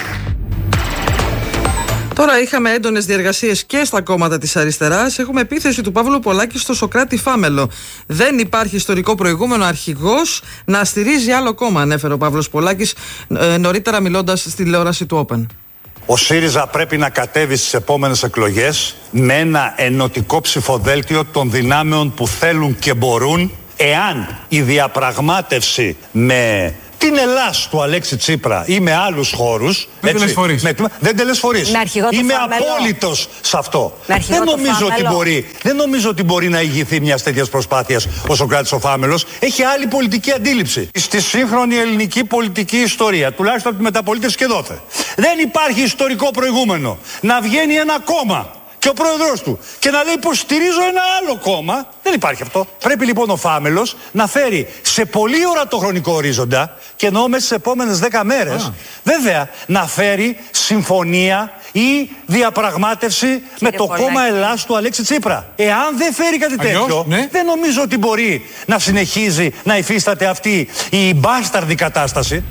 Τώρα είχαμε έντονες διεργασίες και στα κόμματα της αριστεράς. Έχουμε επίθεση του Παύλου Πολάκη στο Σωκράτη Φάμελο. Δεν υπάρχει ιστορικό προηγούμενο αρχηγός να στηρίζει άλλο κόμμα, ανέφερε ο Παύλος Πολάκης νωρίτερα μιλώντας στη τηλεόραση του Open. Ο ΣΥΡΙΖΑ πρέπει να κατέβει στις επόμενες εκλογές με ένα ενωτικό ψηφοδέλτιο των δυνάμεων που θέλουν και μπορούν, εάν η διαπραγμάτευση με την Ελλάς του Αλέξη Τσίπρα ή με άλλους χώρους. Δεν τελεσφορείς. Είμαι απόλυτος σε αυτό. Δεν νομίζω ότι μπορεί να ηγηθεί μιας τέτοιας προσπάθειας ο Σωκράτης ο Φάμελος. Έχει άλλη πολιτική αντίληψη. Στη σύγχρονη ελληνική πολιτική ιστορία, τουλάχιστον από τη μεταπολίτευση και δόθε, δεν υπάρχει ιστορικό προηγούμενο να βγαίνει ένα κόμμα και ο πρόεδρος του και να λέει πως στηρίζω ένα άλλο κόμμα. Δεν υπάρχει αυτό. Πρέπει λοιπόν ο Φάμελος να φέρει σε πολύ ορατό χρονικό ορίζοντα, και εννοώ μέσα στις επόμενες 10 μέρες, βέβαια, να φέρει συμφωνία ή διαπραγμάτευση με το κόμμα Ελλάς του Αλέξη Τσίπρα. Εάν δεν φέρει κάτι τέτοιο, δεν νομίζω ότι μπορεί να συνεχίζει να υφίσταται αυτή η μπάσταρδη κατάσταση.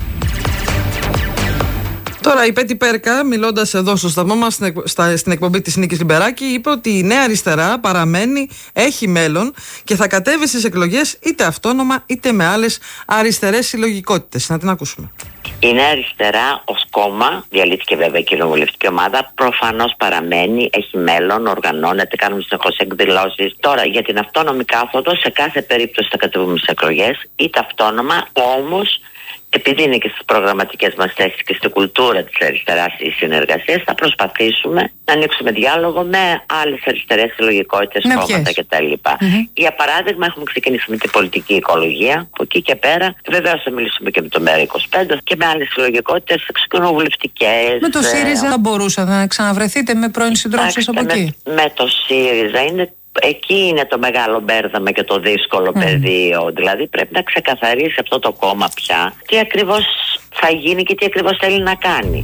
Τώρα η Πέτη Πέρκα, μιλώντας εδώ στο σταθμό μας στην εκπομπή της Νίκης Λιμπεράκη, είπε ότι η Νέα Αριστερά παραμένει, έχει μέλλον και θα κατέβει στις εκλογές είτε αυτόνομα είτε με άλλες αριστερές συλλογικότητες. Να την ακούσουμε. Η Νέα Αριστερά ως κόμμα, διαλύθηκε βέβαια η κοινοβουλευτική ομάδα, προφανώς παραμένει, έχει μέλλον, οργανώνεται, κάνουμε συνεχώς εκδηλώσεις. Τώρα για την αυτόνομη κάθοδο, σε κάθε περίπτωση θα κατεβούμε στις εκλογές, είτε αυτόνομα, όμως επειδή είναι και στις προγραμματικές μας θέσεις και στην κουλτούρα της αριστεράς οι συνεργασίες, θα προσπαθήσουμε να ανοίξουμε διάλογο με άλλες αριστερές συλλογικότητες, κόμματα κτλ. Για παράδειγμα, έχουμε ξεκινήσει με την πολιτική οικολογία. Από εκεί και πέρα, βεβαίως θα μιλήσουμε και με το ΜΕΡΑ25 και με άλλες συλλογικότητες εξοκοινοβουλευτικές. Με το ΣΥΡΙΖΑ θα μπορούσατε να ξαναβρεθείτε με πρώην συντρόφισσες από εκεί? Με το ΣΥΡΙΖΑ είναι. Εκεί είναι το μεγάλο μπέρδαμα και το δύσκολο πεδίο. Δηλαδή πρέπει να ξεκαθαρίσει αυτό το κόμμα πια τι ακριβώς θα γίνει και τι ακριβώς θέλει να κάνει.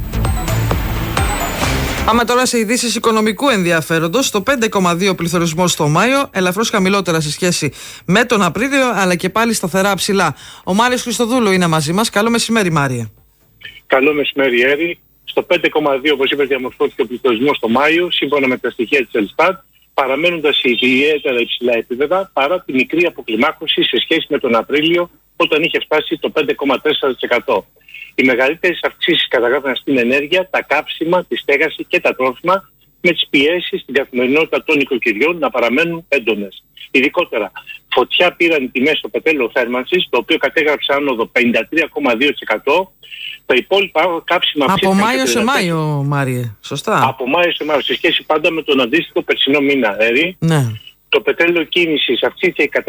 Πάμε τώρα σε ειδήσεις οικονομικού ενδιαφέροντος. Το 5,2 πληθωρισμός το Μάιο, ελαφρώς χαμηλότερα σε σχέση με τον Απρίλιο, αλλά και πάλι σταθερά ψηλά. Ο Μάριος Χριστοδούλου είναι μαζί μας. Καλό μεσημέρι, Μάριε. Καλό μεσημέρι, Έρη. Στο 5,2, όπως είπες, διαμορφώθηκε ο πληθωρισμός το Μάιο, σύμφωνα με τα στοιχεία της Ελστάτ, παραμένοντας σε ιδιαίτερα υψηλά επίπεδα παρά τη μικρή αποκλιμάκωση σε σχέση με τον Απρίλιο, όταν είχε φτάσει το 5,4%. Οι μεγαλύτερες αυξήσεις καταγράφηκαν στην ενέργεια, τα κάψιμα, τη στέγαση και τα τρόφιμα, με τις πιέσεις στην καθημερινότητα των οικοκυριών να παραμένουν έντονες. Ειδικότερα, φωτιά πήραν οι τιμές στο πετρέλαιο θέρμανσης, το οποίο κατέγραψε άνοδο 53,2%. Τα υπόλοιπα κάψιμα από Μάιο σε Μάιο, Μάριε. Σωστά. Από Μάιο σε Μάιο, σε σχέση πάντα με τον αντίστοιχο περσινό μήνα. Ναι. Το πετρέλαιο κίνησης αυξήθηκε κατά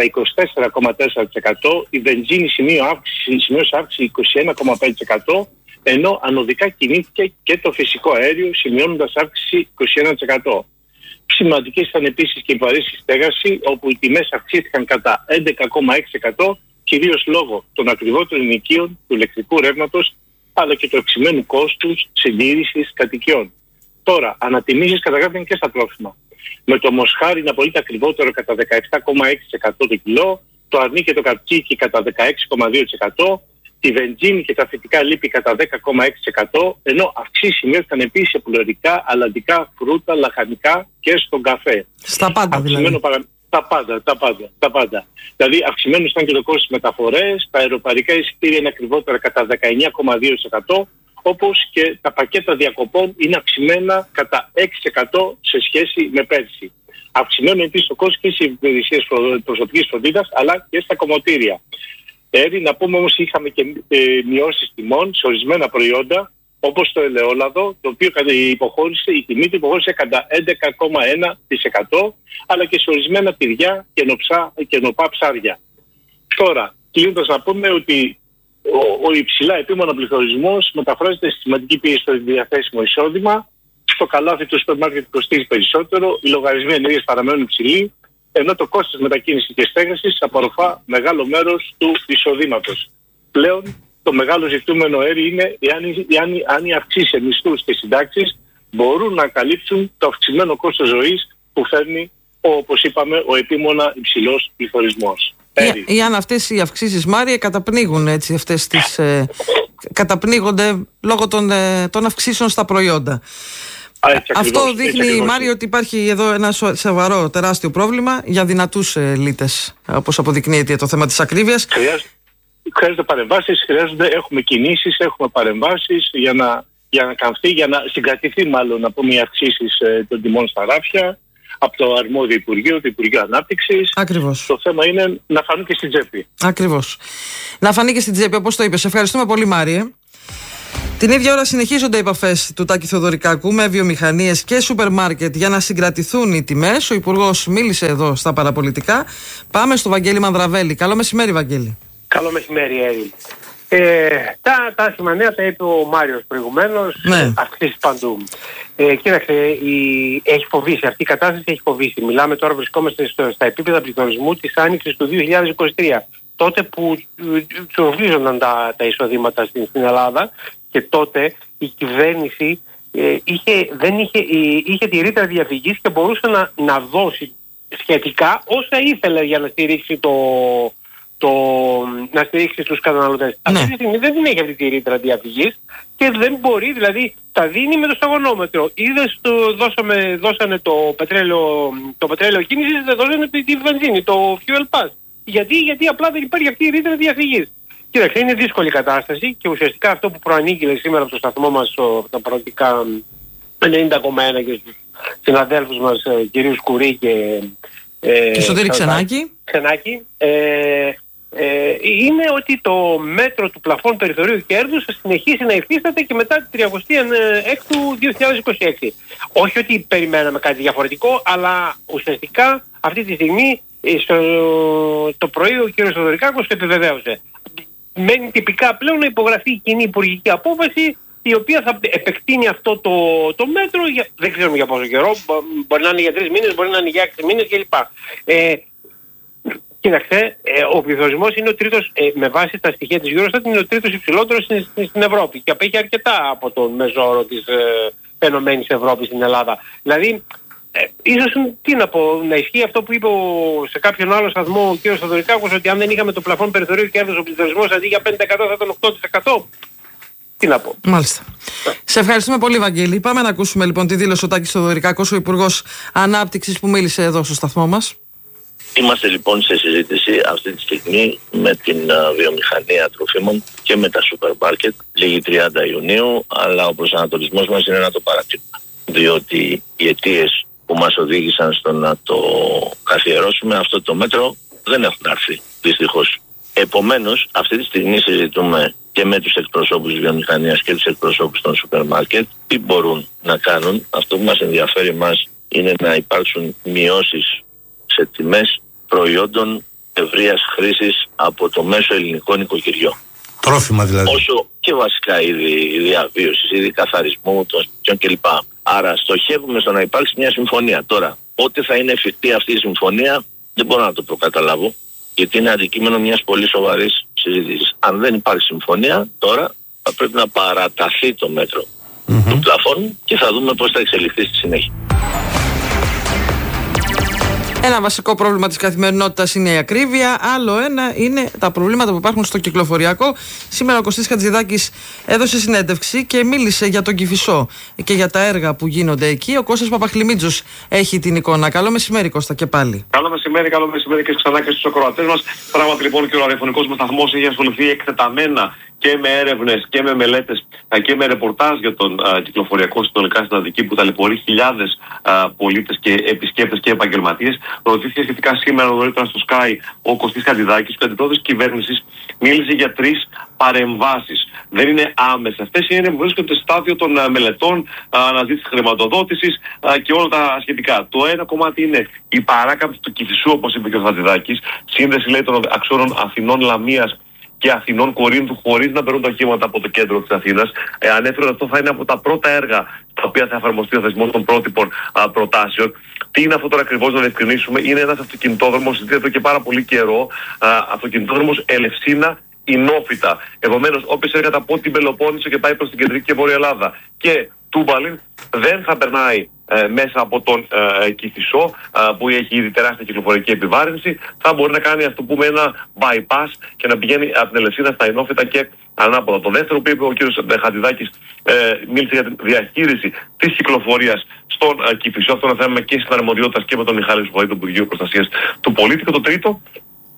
24,4%, η βενζίνη σημείωσε αύξηση 21,5%, ενώ ανωδικά κινήθηκε και το φυσικό αέριο, σημειώνοντας αύξηση 21%. Σημαντικές ήταν επίσης και οι βαρύς στη στέγαση, όπου οι τιμές αυξήθηκαν κατά 11,6%, κυρίως λόγω των ακριβότερων ενοικίων, του ηλεκτρικού ρεύματος, αλλά και του αυξημένου κόστους συντήρησης κατοικιών. Τώρα, ανατιμήσεις καταγράφηκαν και στα τρόφιμα. Με το μοσχάρι να πωλείται ακριβότερο κατά 17,6% το κιλό, το αρνί και το κατσίκι κατά 16,2%, τη βενζίνη και τα φυτικά λίπη κατά 10,6%, ενώ αυξήσεις σημειώθηκαν επίσης σε πουλερικά, αλλαντικά, φρούτα, λαχανικά και στον καφέ. Στα πάντα δηλαδή. Τα πάντα. Δηλαδή αυξημένο ήταν και το κόστος μεταφορές, τα αεροπαρικά εισιτήρια είναι ακριβότερα κατά 19,2%, όπως και τα πακέτα διακοπών είναι αυξημένα κατά 6% σε σχέση με πέρσι. Αυξημένο επίσης το κόστος και στις υπηρεσίες προσωπικής φροντίδας, αλλά και στα κομμωτήρια. Να πούμε όμως είχαμε και μειώσεις τιμών σε ορισμένα προϊόντα, όπως το ελαιόλαδο, το οποίο η τιμή του υποχώρησε κατά 11,1%, αλλά και σε ορισμένα τυριά και νοπά ψάρια. Τώρα, κλείνοντας να πούμε ότι ο υψηλά επίμονα πληθωρισμός μεταφράζεται στη σημαντική πίεση στο διαθέσιμο εισόδημα, στο καλάθι του σούπερ μάρκετ κοστίζει περισσότερο, οι λογαριασμοί ενέργειας παραμένουν υψηλοί, ενώ το κόστος μετακίνησης και στέγασης απορροφά μεγάλο μέρος του εισοδήματος. Πλέον, το μεγάλο ζητούμενο είναι αν οι αυξήσεις σε μισθούς και συντάξεις μπορούν να καλύψουν το αυξημένο κόστος ζωής που φέρνει, όπως είπαμε, ο επίμονα υψηλός πληθωρισμός. Ή αν αυτές οι αυξήσεις, Μάρια, καταπνίγουν έτσι, καταπνίγονται λόγω των αυξήσεων στα προϊόντα. Αυτό δείχνει, Μάριο, ότι υπάρχει εδώ ένα σοβαρό, τεράστιο πρόβλημα για δυνατούς λίτες, όπως αποδεικνύεται το θέμα της ακρίβειας. Χρειάζονται παρεμβάσεις, έχουμε κινήσεις, έχουμε παρεμβάσεις για να για να καμφθεί, για να συγκρατηθεί μάλλον από μια αυξήσεις των τιμών στα ράφια από το αρμόδιο Υπουργείο, το Υπουργείο Ανάπτυξης. Ακριβώς. Το θέμα είναι να φανούν και στην τσέπη. Ακριβώς. Να φανεί και στην τσέπη, όπως το είπες. Ευχαριστούμε πολύ, Μάριε. Την ίδια ώρα συνεχίζονται οι επαφές του Τάκη Θεοδωρικάκου με βιομηχανίες και σούπερ μάρκετ για να συγκρατηθούν οι τιμές. Ο Υπουργός μίλησε εδώ στα παραπολιτικά. Πάμε στο Βαγγέλη Μανδραβέλη. Καλό μεσημέρι, Βαγγέλη. Καλό μεσημέρι, Έλλη. Τα σημαντικά τα είπε ο Μάριος προηγουμένως, αυξήσεις παντού. Κοίταξε, έχει φοβήσει, αυτή η κατάσταση έχει φοβήσει. Μιλάμε τώρα, βρισκόμαστε στα επίπεδα πληθωρισμού της άνοιξης του 2023. Τότε που τσουρβλίζονταν τα εισοδήματα στην Ελλάδα και τότε η κυβέρνηση είχε τη ρήτρα διαφυγής και μπορούσε να δώσει σχετικά όσα ήθελε για να στηρίξει να στηρίξει τους καταναλωτές. Αυτή τη στιγμή δεν την έχει αυτή τη ρήτρα διαφυγής και δεν μπορεί, δηλαδή τα δίνει με το σταγονόμετρο. Είδες, δώσανε το πετρέλαιο κίνησης, δεν δώσανε τη βενζίνη, το fuel pass. Γιατί απλά δεν υπάρχει αυτή η ρήτρα διαφυγής. Κοίταξε, είναι δύσκολη κατάσταση και ουσιαστικά αυτό που προανήγγειλε σήμερα από το σταθμό μας τα παραγωγικά 90,1 και στους συναδέλφους μας κυρίους Κουρί και Σωτήρη Ξενάκη. Είναι ότι το μέτρο του πλαφών περιθωρίου κέρδους θα συνεχίσει να υφίσταται και μετά τη 36 του 2026. Όχι ότι περιμέναμε κάτι διαφορετικό, αλλά ουσιαστικά αυτή τη στιγμή το πρωί ο κ. Θεοδωρικάκος το επιβεβαίωσε. Μένει τυπικά πλέον να υπογραφεί η κοινή υπουργική απόφαση, η οποία θα επεκτείνει αυτό το μέτρο, δεν ξέρουμε για πόσο καιρό, μπορεί να είναι για 3 μήνες, μπορεί να είναι για 6 μήνες κλπ. Κοίταξε, ο πληθωρισμός είναι ο τρίτος, με βάση τα στοιχεία της Eurostat, είναι ο τρίτος υψηλότερος στην Ευρώπη και απέχει αρκετά από τον μέσο όρο της Ενωμένης Ευρώπης στην Ελλάδα. Δηλαδή, ίσως να ισχύει αυτό που είπε σε κάποιον άλλο σταθμό ο κ. Θεοδωρικάκος, ότι αν δεν είχαμε το πλαφόν περιθωρίου κέρδους, ο πληθωρισμός αντί για 5% θα ήταν 8%. Τι να πω. Μάλιστα. Σε ευχαριστούμε πολύ, Βαγγέλη. Πάμε να ακούσουμε λοιπόν τη δήλωση ο Τάκης Θεοδωρικάκος, ο Υπουργός Ανάπτυξης, που μίλησε εδώ στο σταθμό μας. Είμαστε λοιπόν σε συζήτηση αυτή τη στιγμή με την βιομηχανία τροφίμων και με τα σούπερ μάρκετ, λίγη 30 Ιουνίου, αλλά ο προσανατολισμός μας είναι να το παρατείνουμε. Διότι οι αιτίες που μας οδήγησαν στο να το καθιερώσουμε αυτό το μέτρο δεν έχουν έρθει, δυστυχώς. Επομένως, αυτή τη στιγμή συζητούμε και με τους εκπροσώπους της βιομηχανίας και τους εκπροσώπους των σούπερ μάρκετ τι μπορούν να κάνουν. Αυτό που μας ενδιαφέρει μας είναι να υπάρξουν μειώσεις σε τιμές προϊόντων ευρείας χρήσης από το μέσο ελληνικό νοικοκυριό. Τρόφιμα δηλαδή. Όσο και βασικά είδη διαβίωσης, είδη καθαρισμού των σπιτιών κλπ. Άρα στοχεύουμε στο να υπάρξει μια συμφωνία. Τώρα, πότε θα είναι εφικτή αυτή η συμφωνία δεν μπορώ να το προκαταλάβω, γιατί είναι αντικείμενο μιας πολύ σοβαρής συζήτησης. Αν δεν υπάρχει συμφωνία, τώρα θα πρέπει να παραταθεί το μέτρο του πλαφών και θα δούμε πώς θα εξελιχθεί στη συνέχεια. Ένα βασικό πρόβλημα της καθημερινότητας είναι η ακρίβεια. Άλλο ένα είναι τα προβλήματα που υπάρχουν στο κυκλοφοριακό. Σήμερα ο Κωστής Χατζηδάκης έδωσε συνέντευξη και μίλησε για τον Κηφισό και για τα έργα που γίνονται εκεί. Ο Κώστας Παπαχλημίτζος έχει την εικόνα. Καλό μεσημέρι, Κώστα, και πάλι. Καλό μεσημέρι και ξανά και στους ακροατές μας. Πράγματι λοιπόν και ο ραδιοφωνικός μας σταθμός έχει ασχοληθεί εκτεταμένα και με έρευνες και με μελέτες και με ρεπορτάζ για τον κυκλοφοριακό συνολικά στην Αττική που ταλαιπωρεί χιλιάδες πολίτες και επισκέπτες και επαγγελματίες. Ρωτήθηκε σχετικά σήμερα νωρίτερα στο Sky ο Κωστής Χατζηδάκης, ο αντιπρόεδρος της κυβέρνησης, μίλησε για 3 παρεμβάσεις. Δεν είναι άμεσες. Αυτές είναι που βρίσκονται στο στάδιο των μελετών, αναζήτησης χρηματοδότησης και όλα τα σχετικά. Το ένα κομμάτι είναι η παράκαμψη του Κηφισού, όπως είπε και ο Χατζηδάκης, σύνδεση λέει των αξώνων Αθηνών Λαμίας και Αθηνών Κορίνθου χωρίς να περνούν τα οχήματα από το κέντρο της Αθήνας. Ανέφερε ότι αυτό θα είναι από τα πρώτα έργα τα οποία θα εφαρμοστεί ο θεσμός των πρότυπων προτάσεων. Τι είναι αυτό τώρα ακριβώς να διευκρινίσουμε? Είναι ένας αυτοκινητόδρομος, συζητείται εδώ και πάρα πολύ καιρό, αυτοκινητόδρομος Ελευσίνα Ινόφυτα. Επομένως, όποιος έρχεται από την Πελοπόννησο και πάει προς την κεντρική και βόρεια Ελλάδα και Τούμπαλιν δεν θα περνάει μέσα από τον Κηφισό που έχει ήδη τεράστια κυκλοφορική επιβάρυνση. Θα μπορεί να κάνει, ας το πούμε, ένα bypass και να πηγαίνει από την Ελευσίνα στα Ινόφυτα και ανάποδα. Το δεύτερο που είπε ο κ. Χατζηδάκης μίλησε για τη διαχείριση της κυκλοφορίας στον Κηφισό. Αυτό είναι θέμα και στην αρμοδιότητα και με τον Μιχάλη Σουβοή, τον Υπουργείο Προστασίας του Πολίτη. Και το τρίτο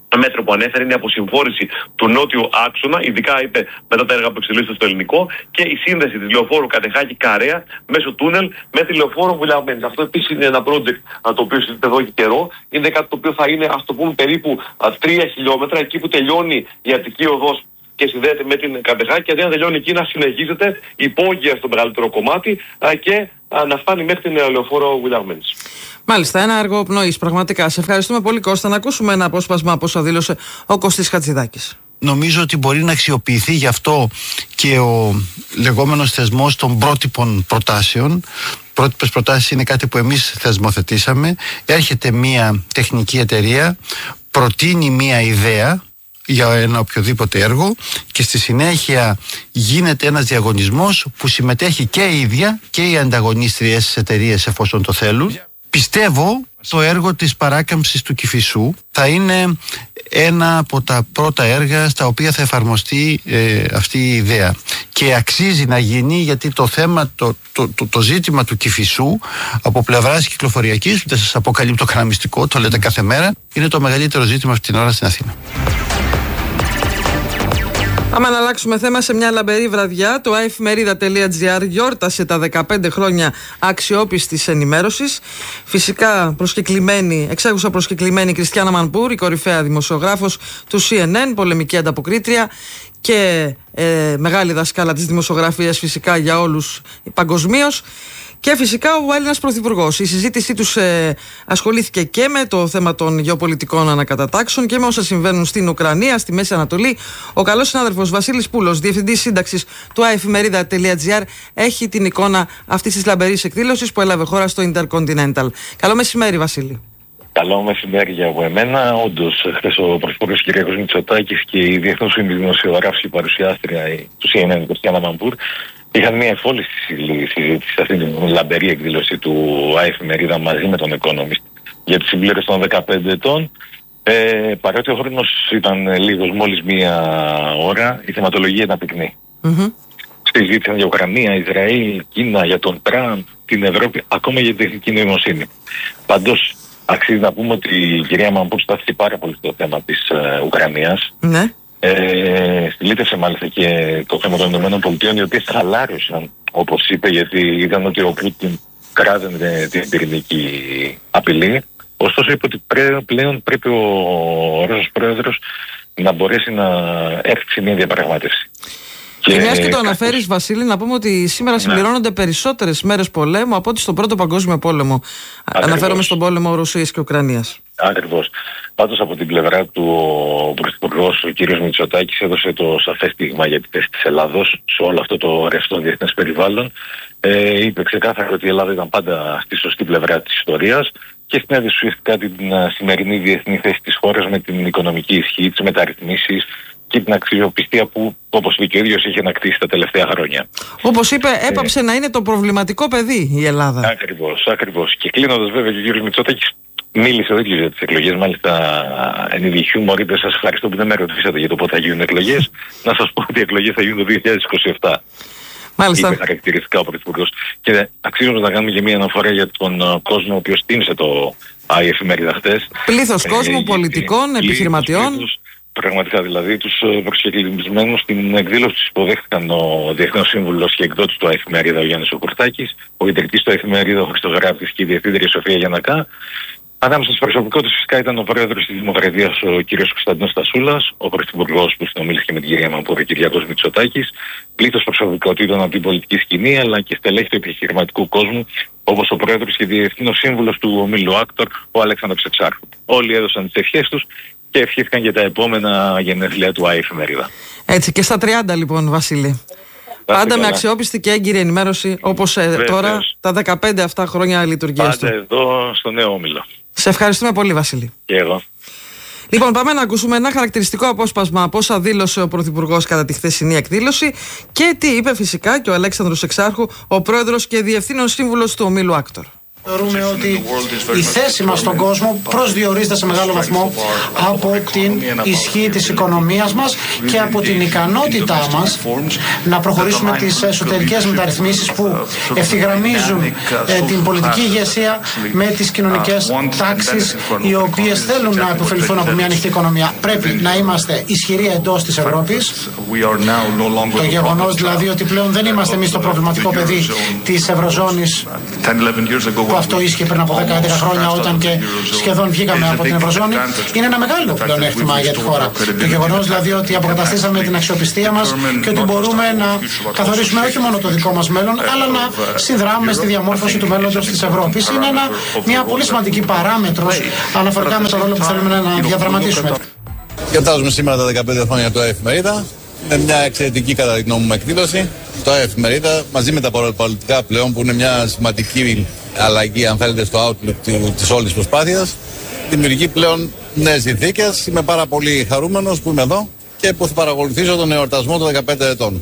μέτρο που ανέφερε είναι η αποσυμφόρηση του νότιου άξονα, ειδικά είπε μετά τα έργα που εξελίσσονται στο ελληνικό, και η σύνδεση της λεωφόρου Κατεχάκη-Καρέα μέσω τούνελ με τη λεωφόρο Βουλιαγμένης. Αυτό επίσης είναι ένα project το οποίο συζητείται εδώ και καιρό. Είναι κάτι το οποίο θα είναι, ας το πούμε, περίπου 3 χιλιόμετρα, εκεί που τελειώνει η Αττική Οδός και συνδέεται με την Κατεχάκη, και αντί να τελειώνει εκεί να συνεχίζεται υπόγεια στο μεγαλύτερο κομμάτι και να φτάνει μέχρι την λεωφόρο Βουλιαγμένης. Μάλιστα, ένα έργο πνοής, πραγματικά. Σε ευχαριστούμε πολύ, Κώστα. Να ακούσουμε ένα απόσπασμα από όσα δήλωσε ο Κωστής Χατζηδάκης. Νομίζω ότι μπορεί να αξιοποιηθεί γι' αυτό και ο λεγόμενος θεσμός των πρότυπων προτάσεων. Πρότυπες προτάσεις είναι κάτι που εμείς θεσμοθετήσαμε. Έρχεται μια τεχνική εταιρεία, προτείνει μια ιδέα για ένα οποιοδήποτε έργο και στη συνέχεια γίνεται ένας διαγωνισμός που συμμετέχει και η ίδια και οι ανταγωνίστριες εταιρείες εφόσον το θέλουν. Πιστεύω το έργο της παράκαμψης του Κηφισού θα είναι ένα από τα πρώτα έργα στα οποία θα εφαρμοστεί αυτή η ιδέα και αξίζει να γίνει, γιατί το θέμα, το ζήτημα του Κηφισού από πλευράς κυκλοφοριακής, δεν σας αποκαλύπτω κανένα μυστικό, το λέτε κάθε μέρα, είναι το μεγαλύτερο ζήτημα αυτή την ώρα στην Αθήνα. Άμα να αλλάξουμε θέμα, σε μια λαμπερή βραδιά, το iFemerida.gr γιόρτασε τα 15 χρόνια αξιόπιστης ενημέρωσης. Φυσικά εξέχουσα προσκεκλημένη Κριστιάνα Μανπούρ, η κορυφαία δημοσιογράφος του CNN, πολεμική ανταποκρίτρια και μεγάλη δασκάλα της δημοσιογραφίας φυσικά για όλους παγκοσμίως. Και φυσικά ο Έλληνας Πρωθυπουργός. Η συζήτησή τους ασχολήθηκε και με το θέμα των γεωπολιτικών ανακατατάξεων και με όσα συμβαίνουν στην Ουκρανία, στη Μέση Ανατολή. Ο καλός συνάδελφος Βασίλης Πούλος, διευθυντής σύνταξης του iFemerida.gr, έχει την εικόνα αυτής της λαμπερής εκδήλωσης που έλαβε χώρα στο Intercontinental. Καλό μεσημέρι, Βασίλη. Καλό μεσημέρι για από εμένα. Όντως, χθες ο Πρωθυπουργός κ. Μητσοτάκης και η διεθνώς δημοσιογράφος και παρουσιάστρια του CNN, η Κριστιάνα Μανπούρ, είχαν μια εφόλιστη συζήτηση σε αυτήν την λαμπερή εκδήλωση του iFemerida μαζί με τον Economist για τη συμπλήρωση των 15 ετών. Παρότι ο χρόνος ήταν λίγος, μόλις μία ώρα, η θεματολογία ήταν πυκνή. Συζήτησαν για Ουκρανία, Ισραήλ, Κίνα, για τον Τραμπ, την Ευρώπη, ακόμα για την τεχνική νοημοσύνη. Πάντως, αξίζει να πούμε ότι η κυρία Μανπούρ στάθηκε πάρα πολύ στο θέμα της Ουκρανίας. Ναι. Στυλίτευσε μάλιστα και το θέμα των ΗΠΑ, οι οποίες χαλάρωσαν, όπως είπε, γιατί είδαν ότι ο Πούτιν κράτησε την πυρηνική απειλή. Ωστόσο είπε ότι πλέον πρέπει ο Ρώσος πρόεδρος να μπορέσει να έρθει σε μια διαπραγμάτευση. Και μιας και το αναφέρεις, Βασίλη, να πούμε ότι σήμερα συμπληρώνονται περισσότερες μέρες πολέμου από ό,τι στον Πρώτο Παγκόσμιο Πόλεμο. Ακριβώς. Αναφέρομαι στον πόλεμο Ρωσίας και Ουκρανίας. Ακριβώς. Πάντως από την πλευρά του ο Πρωθυπουργός, ο κ. Μητσοτάκης, έδωσε το σαφές στίγμα για τη θέση της Ελλάδος σε όλο αυτό το ρευστό διεθνές περιβάλλον. Είπε ξεκάθαρα ότι η Ελλάδα ήταν πάντα στη σωστή πλευρά της ιστορίας και συνέδεσε ουσιαστικά την σημερινή διεθνή θέση της χώρας με την οικονομική ισχύ, τις μεταρρυθμίσεις και την αξιοπιστία που, όπως είπε και ο ίδιος, είχε ανακτήσει τα τελευταία χρόνια. Όπως είπε, έπαψε να είναι το προβληματικό παιδί η Ελλάδα. Ακριβώς. Και κλείνοντας, βέβαια, και ο κ. Μητσοτάκης μίλησε ο ίδιος για τις εκλογές. Μάλιστα, εν είδη χιούμορ, είπε: σας ευχαριστώ που δεν με ρωτήσατε για το πότε θα γίνουν εκλογές. Να σας πω ότι οι εκλογές θα γίνουν το 2027. Μάλιστα. Είπε χαρακτηριστικά ο Πρωθυπουργός. Και αξίζει να κάνουμε και μια αναφορά για τον κόσμο ο οποίος τίμησε το iFemerida χτες. Πλήθος κόσμου, πολιτικών, επιχειρηματιών. Πραγματικά δηλαδή, τους προσκεκλημένους στην εκδήλωση τους υποδέχτηκαν ο Διεθνός Σύμβουλος και εκδότης του iFemerida, ο Γιάννης ο Κουρτάκης, ο ιδρυτής του iFemerida, ο Χριστογράφης, και η διευθύντρια Σοφία Γιαννακά. Ανάμεσα στις προσωπικότητες φυσικά ήταν ο πρόεδρος της Δημοκρατίας, ο κ. Κωνσταντίνος Στασούλας, ο πρωθυπουργός που συνομίλησε και με την κυρία Μανπούρ, ο Κυριάκος Μητσοτάκης, πλήθος προσωπικότητων από την πολιτική σκηνή, αλλά και στελέχη του επιχειρηματικού κόσμου, όπως ο πρόεδρος και διευθύνος σύμβουλος του ομίλου Άκτορ, ο Αλέξανδρος Εξάρχου. Όλοι έδωσαν τις ευχές τους και ευχήθηκαν για τα επόμενα γενέθλια του iFemerida. Έτσι, και στα 30 λοιπόν, Βασίλη. Πάντα με αξιόπιστη και έγκυρη ενημέρωση, όπως τώρα τα 15 αυτά χρόνια λειτουργίας του. Πάντα εδώ στο νέο όμιλο. Σε ευχαριστούμε πολύ, Βασίλη. Και εγώ. Λοιπόν, πάμε να ακούσουμε ένα χαρακτηριστικό απόσπασμα από όσα δήλωσε ο Πρωθυπουργός κατά τη χθεσινή εκδήλωση και τι είπε φυσικά και ο Αλέξανδρος Εξάρχου, ο πρόεδρος και διευθύνων σύμβουλος του ομίλου Άκτορ. Θεωρούμε ότι η θέση μας στον κόσμο προσδιορίζεται σε μεγάλο βαθμό από την ισχύ της οικονομίας μας και από την ικανότητά μας να προχωρήσουμε τις εσωτερικές μεταρρυθμίσεις που ευθυγραμμίζουν την πολιτική ηγεσία με τις κοινωνικές τάξεις οι οποίες θέλουν να επωφεληθούν από μια ανοιχτή οικονομία. Πρέπει να είμαστε ισχυροί εντός της Ευρώπης. Το γεγονός δηλαδή ότι πλέον δεν είμαστε εμείς το προβληματικό παιδί της Ευρωζώνης, που αυτό ίσχυε πριν από 10-11 χρόνια όταν και σχεδόν βγήκαμε από την Ευρωζώνη, είναι ένα μεγάλο πλεονέκτημα για τη χώρα. Το γεγονός δηλαδή ότι αποκαταστήσαμε την αξιοπιστία μας και ότι μπορούμε να καθορίσουμε όχι μόνο το δικό μας μέλλον, αλλά να συνδράμουμε στη διαμόρφωση του μέλλοντος της Ευρώπης. Είναι μια πολύ σημαντική παράμετρος αναφορικά με τον ρόλο που θέλουμε να διαδραματίσουμε. Γιορτάζουμε σήμερα τα 15 χρόνια του Εφημερίδα. Είναι μια εξαιρετική κατά τη γνώμη μου εκδήλωση. Το Εφημερίδα μαζί με τα παραπολιτικά πλέον, που είναι μια σημαντική αλλαγή, αν θέλετε, στο outlook της όλης προσπάθειας, δημιουργεί πλέον νέες συνθήκες. Είμαι πάρα πολύ χαρούμενος που είμαι εδώ και που θα παρακολουθήσω τον εορτασμό των 15 ετών.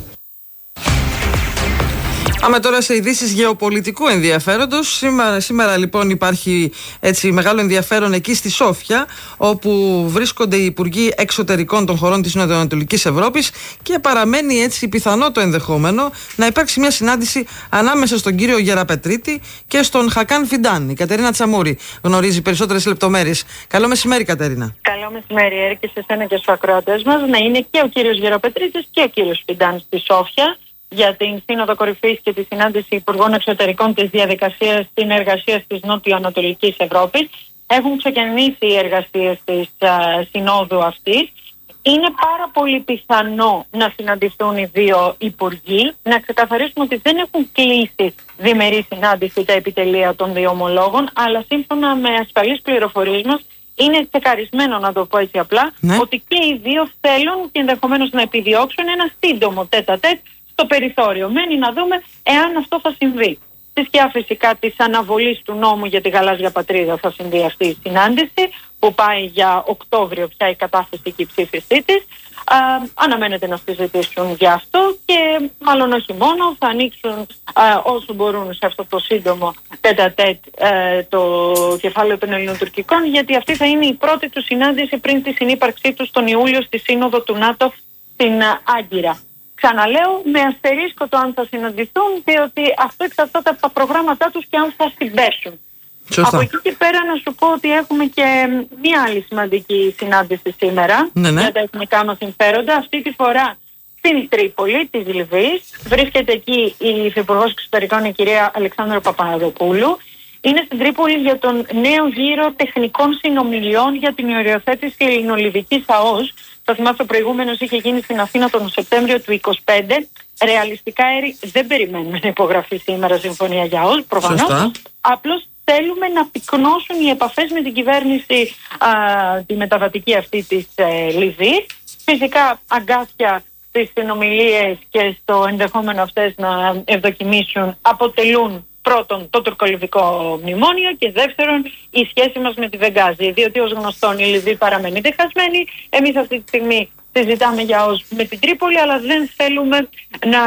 Πάμε τώρα σε ειδήσεις γεωπολιτικού ενδιαφέροντος. Σήμερα λοιπόν υπάρχει έτσι μεγάλο ενδιαφέρον εκεί στη Σόφια, όπου βρίσκονται οι Υπουργοί Εξωτερικών των χωρών της Νοτιοανατολικής Ευρώπης και παραμένει έτσι πιθανό το ενδεχόμενο να υπάρξει μια συνάντηση ανάμεσα στον κύριο Γεραπετρίτη και στον Χακάν Φιντάν. Η Κατερίνα Τσαμούρη γνωρίζει περισσότερες λεπτομέρειες. Καλό μεσημέρι, Κατερίνα. Καλό μεσημέρι, Έρη, και σε εσένα και στους ακροατές μας. Να είναι και ο κύριος Γεραπετρίτης και ο κύριος Φιντάν στη Σόφια για την Σύνοδο Κορυφής και τη συνάντηση Υπουργών Εξωτερικών της διαδικασίας συνεργασίας της Νότιο-Ανατολικής Ευρώπης. Έχουν ξεκινήσει οι εργασίες της συνόδου αυτής. Είναι πάρα πολύ πιθανό να συναντηθούν οι δύο υπουργοί. Να ξεκαθαρίσουμε ότι δεν έχουν κλείσει διμερή συνάντηση τα επιτελεία των δύο ομολόγων, αλλά σύμφωνα με ασφαλείς πληροφορίες μας, είναι τσεκαρισμένο, να το πω έτσι απλά, ότι και οι δύο θέλουν και ενδεχομένως να επιδιώξουν ένα σύντομο τέτα-τέτ στο περιθώριο. Μένει να δούμε εάν αυτό θα συμβεί. Στη σκιά φυσικά της αναβολής του νόμου για τη γαλάζια πατρίδα θα συμβεί αυτή η συνάντηση, που πάει για Οκτώβριο πια η κατάθεση και η ψήφισή της. Αναμένεται να συζητήσουν για αυτό και μάλλον όχι μόνο, θα ανοίξουν όσο μπορούν σε αυτό το σύντομο τέτα-τέτ το κεφάλαιο των ελληνοτουρκικών, γιατί αυτή θα είναι η πρώτη του συνάντηση πριν τη συνύπαρξή τους τον Ιούλιο στη Σύνοδο του ΝΑΤΟ στην Άγκυρα. Ξαναλέω, με αστερίσκο το αν θα συναντηθούν, διότι αυτό εξαρτάται από τα προγράμματά τους και αν θα συμπέσουν. Από εκεί και πέρα να σου πω ότι έχουμε και μία άλλη σημαντική συνάντηση σήμερα για τα εθνικά μας συμφέροντα. Αυτή τη φορά στην Τρίπολη της Λιβύης. Βρίσκεται εκεί η Υφυπουργός Εξωτερικών, η κυρία Αλεξάνδρα Παπαδοπούλου. Είναι στην Τρίπολη για τον νέο γύρο τεχνικών συνομιλιών για την οριοθέτηση ελληνολιβικής ΑΟΣ. Θα θυμάστε, ο προηγούμενος είχε γίνει στην Αθήνα τον Σεπτέμβριο του 2025. Ρεαλιστικά, Έρη, δεν περιμένουμε να υπογραφεί σήμερα συμφωνία για ΑΟΣ, προφανώς. Απλώς θέλουμε να πυκνώσουν οι επαφές με την κυβέρνηση τη μεταβατική αυτή της Λιβύης. Φυσικά αγκάθια στις συνομιλίες και στο ενδεχόμενο αυτές να ευδοκιμήσουν αποτελούν πρώτον το τουρκολιβικό μνημόνιο και δεύτερον η σχέση μας με τη Βενγκάζη. Διότι ως γνωστόν η Λιβύη παραμένει διχασμένη. Εμείς αυτή τη στιγμή συζητάμε για ως με την Τρίπολη, αλλά δεν θέλουμε να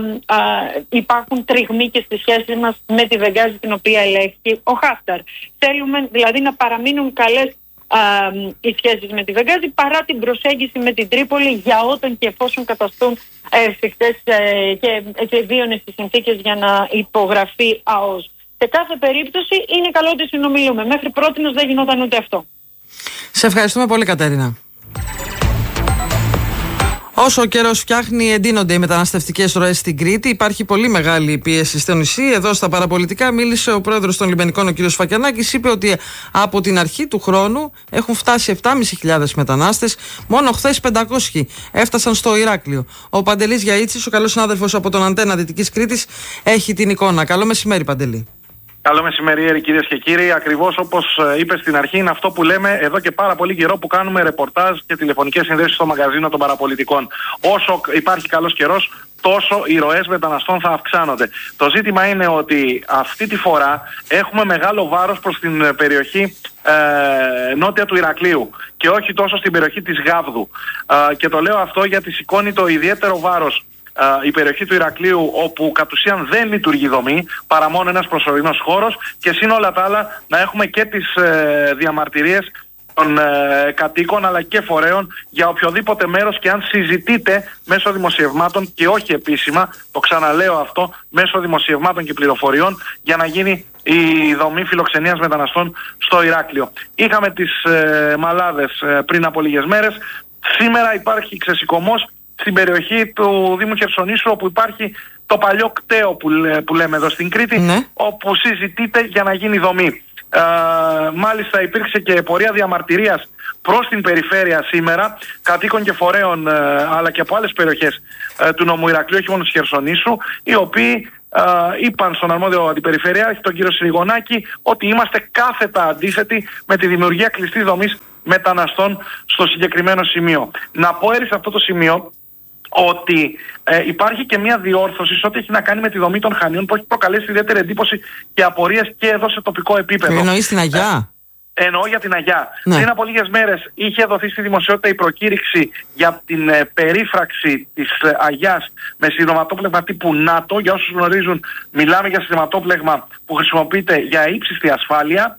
υπάρχουν τριγμοί και στις σχέσεις μας με τη Βενγκάζη, την οποία ελέγχει ο Χάφταρ. Θέλουμε δηλαδή να παραμείνουν καλές οι σχέσεις με τη Βενγκάζη παρά την προσέγγιση με την Τρίπολη για όταν και εφόσον καταστούν εφικτές και ευίωνες οι συνθήκες για να υπογραφεί ΑΟΣ. Σε κάθε περίπτωση είναι καλό ότι συνομιλούμε. Μέχρι πρότινος δεν γινόταν ούτε αυτό. Σε ευχαριστούμε πολύ, Κατερίνα. Όσο ο καιρός φτιάχνει, εντείνονται οι μεταναστευτικές ροές στην Κρήτη. Υπάρχει πολύ μεγάλη πίεση στο νησί. Εδώ στα παραπολιτικά μίλησε ο πρόεδρος των Λιμενικών, ο κ. Φακιανάκης. Είπε ότι από την αρχή του χρόνου έχουν φτάσει 7.500 μετανάστες. Μόνο χθες 500 έφτασαν στο Ηράκλειο. Ο Παντελής Γιαΐτσης, ο καλός συνάδελφος από τον Αντένα Δυτικής Κρήτης, έχει την εικόνα. Καλό μεσημέρι, Παντελή. Καλό μεσημέρι, κυρίες και κύριοι. Ακριβώς όπως είπες στην αρχή, είναι αυτό που λέμε εδώ και πάρα πολύ καιρό που κάνουμε ρεπορτάζ και τηλεφωνικές συνδέσεις στο μαγαζίνο των παραπολιτικών. Όσο υπάρχει καλός καιρός, τόσο οι ροές μεταναστών θα αυξάνονται. Το ζήτημα είναι ότι αυτή τη φορά έχουμε μεγάλο βάρος προς την περιοχή νότια του Ηρακλείου και όχι τόσο στην περιοχή της Γάβδου. Και το λέω αυτό γιατί σηκώνει το ιδιαίτερο βάρος η περιοχή του Ηρακλείου, όπου κατ' ουσίαν δεν λειτουργεί δομή, παρά μόνο ένας προσωρινός χώρος, και σύν όλα τα άλλα να έχουμε και τις διαμαρτυρίες των κατοίκων αλλά και φορέων για οποιοδήποτε μέρος, και αν συζητείτε μέσω δημοσιευμάτων και όχι επίσημα, το ξαναλέω αυτό, μέσω δημοσιευμάτων και πληροφοριών, για να γίνει η δομή φιλοξενίας μεταναστών στο Ηράκλειο. Είχαμε τις μαλάδες πριν από λίγες μέρες. Σήμερα υπάρχει ξεσηκωμός στην περιοχή του Δήμου Χερσονήσου, όπου υπάρχει το παλιό κτέο που λέμε εδώ στην Κρήτη, όπου συζητείται για να γίνει δομή. Μάλιστα υπήρξε και πορεία διαμαρτυρίας προς την περιφέρεια σήμερα, κατοίκων και φορέων αλλά και από άλλες περιοχές του νομού Ηρακλείου, όχι μόνο της Χερσονήσου, οι οποίοι είπαν στον αρμόδιο αντιπεριφερειάρχη, τον κύριο Συριγωνάκη, ότι είμαστε κάθετα αντίθετοι με τη δημιουργία κλειστής δομής μεταναστών στο συγκεκριμένο σημείο. Να πω σε αυτό το σημείο ότι υπάρχει και μια διόρθωση σε ό,τι έχει να κάνει με τη δομή των Χανίων, που έχει προκαλέσει ιδιαίτερη εντύπωση και απορίες και εδώ σε τοπικό επίπεδο. Εννοείς την Αγιά? Εννοώ για την Αγιά. Ναι. Πριν από λίγες μέρες είχε δοθεί στη δημοσιότητα η προκήρυξη για την περίφραξη της Αγιάς με σειρματόπλεγμα τύπου ΝΑΤΟ. Για όσους γνωρίζουν, μιλάμε για σειρματόπλεγμα που χρησιμοποιείται για ύψιστη ασφάλεια,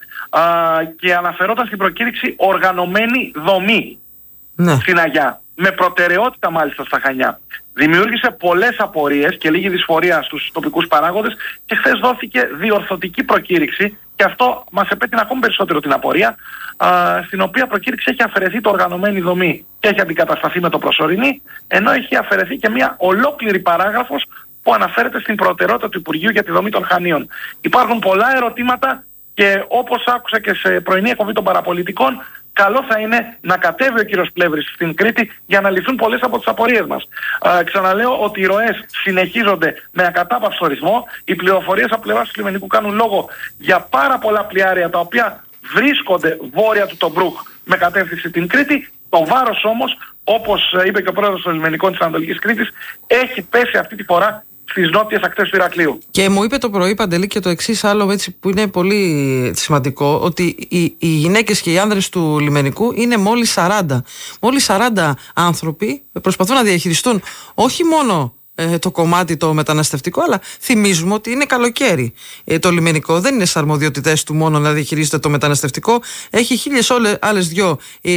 και αναφερόταν στην προκήρυξη οργανωμένη δομή στην Αγιά, με προτεραιότητα μάλιστα στα Χανιά. Δημιούργησε πολλές απορίες και λίγη δυσφορία στους τοπικούς παράγοντες, και χθες δόθηκε διορθωτική προκήρυξη, και αυτό μας επέτεινε ακόμη περισσότερο την απορία, στην οποία προκήρυξη έχει αφαιρεθεί το οργανωμένη δομή και έχει αντικατασταθεί με το προσωρινή, ενώ έχει αφαιρεθεί και μια ολόκληρη παράγραφος που αναφέρεται στην προτεραιότητα του Υπουργείου για τη δομή των Χανίων. Υπάρχουν πολλά ερωτήματα, και όπως άκουσα και σε πρωινή εκπομπή των παραπολιτικών, καλό θα είναι να κατέβει ο κύριος Πλεύρης στην Κρήτη για να λυθούν πολλές από τις απορίες μας. Ξαναλέω ότι οι ροές συνεχίζονται με ακατάπαυστο ρυθμό. Οι πληροφορίες από πλευράς του λιμενικού κάνουν λόγο για πάρα πολλά πλοιάρια τα οποία βρίσκονται βόρεια του Τομπρούκ με κατεύθυνση την Κρήτη. Το βάρος όμως, όπως είπε και ο πρόεδρος των λιμενικών της Ανατολικής Κρήτης, έχει πέσει αυτή τη φορά στις νότιες ακτές του Ηρακλείου. Και μου είπε το πρωί, Παντελή, και το εξής άλλο έτσι, που είναι πολύ σημαντικό, ότι οι γυναίκες και οι άνδρες του λιμενικού είναι μόλις 40. Μόλις 40 άνθρωποι προσπαθούν να διαχειριστούν όχι μόνο το κομμάτι το μεταναστευτικό, αλλά θυμίζουμε ότι είναι καλοκαίρι. Το λιμενικό δεν είναι στις αρμοδιότητές του μόνο να διαχειρίζεται το μεταναστευτικό. Έχει 1000 άλλες δυο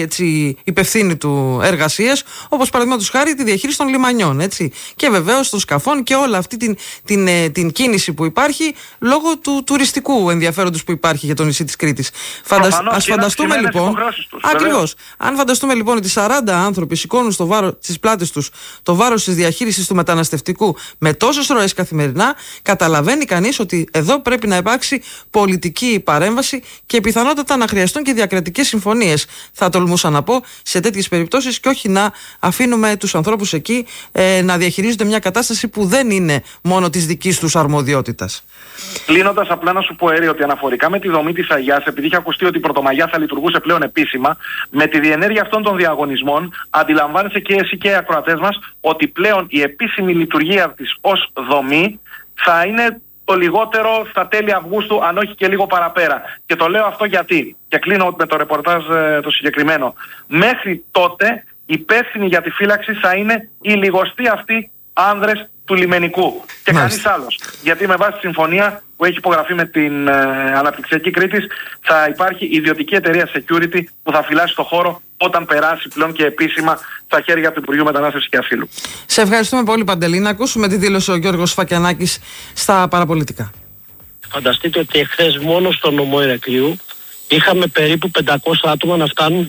υπευθύνοι του εργασίες, όπως παραδείγματος χάρη τη διαχείριση των λιμανιών. Έτσι. Και βεβαίως των σκαφών και όλα αυτή την κίνηση που υπάρχει λόγω του τουριστικού ενδιαφέροντος που υπάρχει για το νησί της Κρήτης. Ας φανταστούμε λοιπόν. Ακριβώς. Αν φανταστούμε λοιπόν ότι 40 άνθρωποι σηκώνουν στις πλάτες τους το βάρος της διαχείρισης του μεταναστευτικού με τόσες ροές καθημερινά, καταλαβαίνει κανείς ότι εδώ πρέπει να υπάρξει πολιτική παρέμβαση και πιθανότατα να χρειαστούν και διακρατικές συμφωνίες, θα τολμούσα να πω, σε τέτοιες περιπτώσεις, και όχι να αφήνουμε τους ανθρώπους εκεί να διαχειρίζονται μια κατάσταση που δεν είναι μόνο της δικής τους αρμοδιότητας. Κλείνοντας, απλά να σου πω, ότι αναφορικά με τη δομή της Αγιάς, επειδή είχε ακουστεί ότι η Πρωτομαγιά θα λειτουργούσε πλέον επίσημα, με τη διενέργεια αυτών των διαγωνισμών, αντιλαμβάνεσαι και εσύ και οι ακροατές μας ότι πλέον η επίσημη λειτουργία της ως δομή θα είναι το λιγότερο στα τέλη Αυγούστου, αν όχι και λίγο παραπέρα. Και το λέω αυτό γιατί, και κλείνω με το ρεπορτάζ το συγκεκριμένο, μέχρι τότε υπεύθυνοι για τη φύλαξη θα είναι οι λιγοστοί αυτοί άνδρες του λιμενικού και κανείς άλλος. Γιατί με βάση τη συμφωνία που έχει υπογραφεί με την Αναπτυξιακή Κρήτης θα υπάρχει ιδιωτική εταιρεία security που θα φυλάσει το χώρο όταν περάσει πλέον και επίσημα στα χέρια του Υπουργείου Μετανάστευσης και Ασύλου. Σε ευχαριστούμε πολύ, Παντελή. Να ακούσουμε τη δήλωση ο Γιώργος Φακιανάκης στα παραπολιτικά. Φανταστείτε ότι εχθές μόνο στο νομό Ηρακλείου είχαμε περίπου 500 άτομα να φτάνουν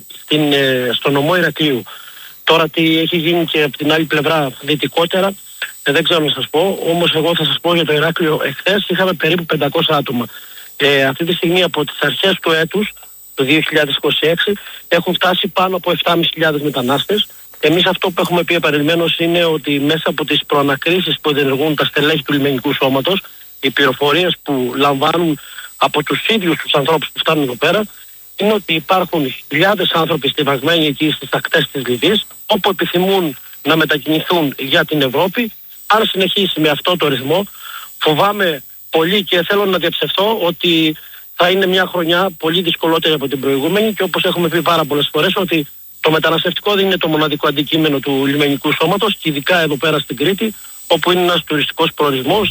στο νομό Ηρακλείου. Τώρα τι έχει γίνει και από την άλλη πλευρά δυτικότερα, δεν ξέρω να σας πω, όμως εγώ θα σας πω για το Ηράκλειο εχθές είχαμε περίπου 500 άτομα. Αυτή τη στιγμή από τις αρχές του έτους, το 2026, έχουν φτάσει πάνω από 7.500 μετανάστες. Εμείς αυτό που έχουμε πει επανειλημμένως είναι ότι μέσα από τις προανακρίσεις που ενεργούν τα στελέχη του λιμενικού σώματος, οι πληροφορίες που λαμβάνουν από τους ίδιους τους ανθρώπους που φτάνουν εδώ πέρα, είναι ότι υπάρχουν χιλιάδες άνθρωποι στιβαγμένοι εκεί στις ακτές της Λιβύης, όπου επιθυμούν να μετακινηθούν για την Ευρώπη. Αν συνεχίσει με αυτό το ρυθμό, φοβάμαι πολύ και θέλω να διαψευθώ ότι θα είναι μια χρονιά πολύ δυσκολότερη από την προηγούμενη, και όπως έχουμε πει πάρα πολλές φορές, ότι Το μεταναστευτικό δεν είναι το μοναδικό αντικείμενο του λιμενικού σώματος, και ειδικά εδώ πέρα στην Κρήτη, όπου είναι ένας τουριστικός προορισμός.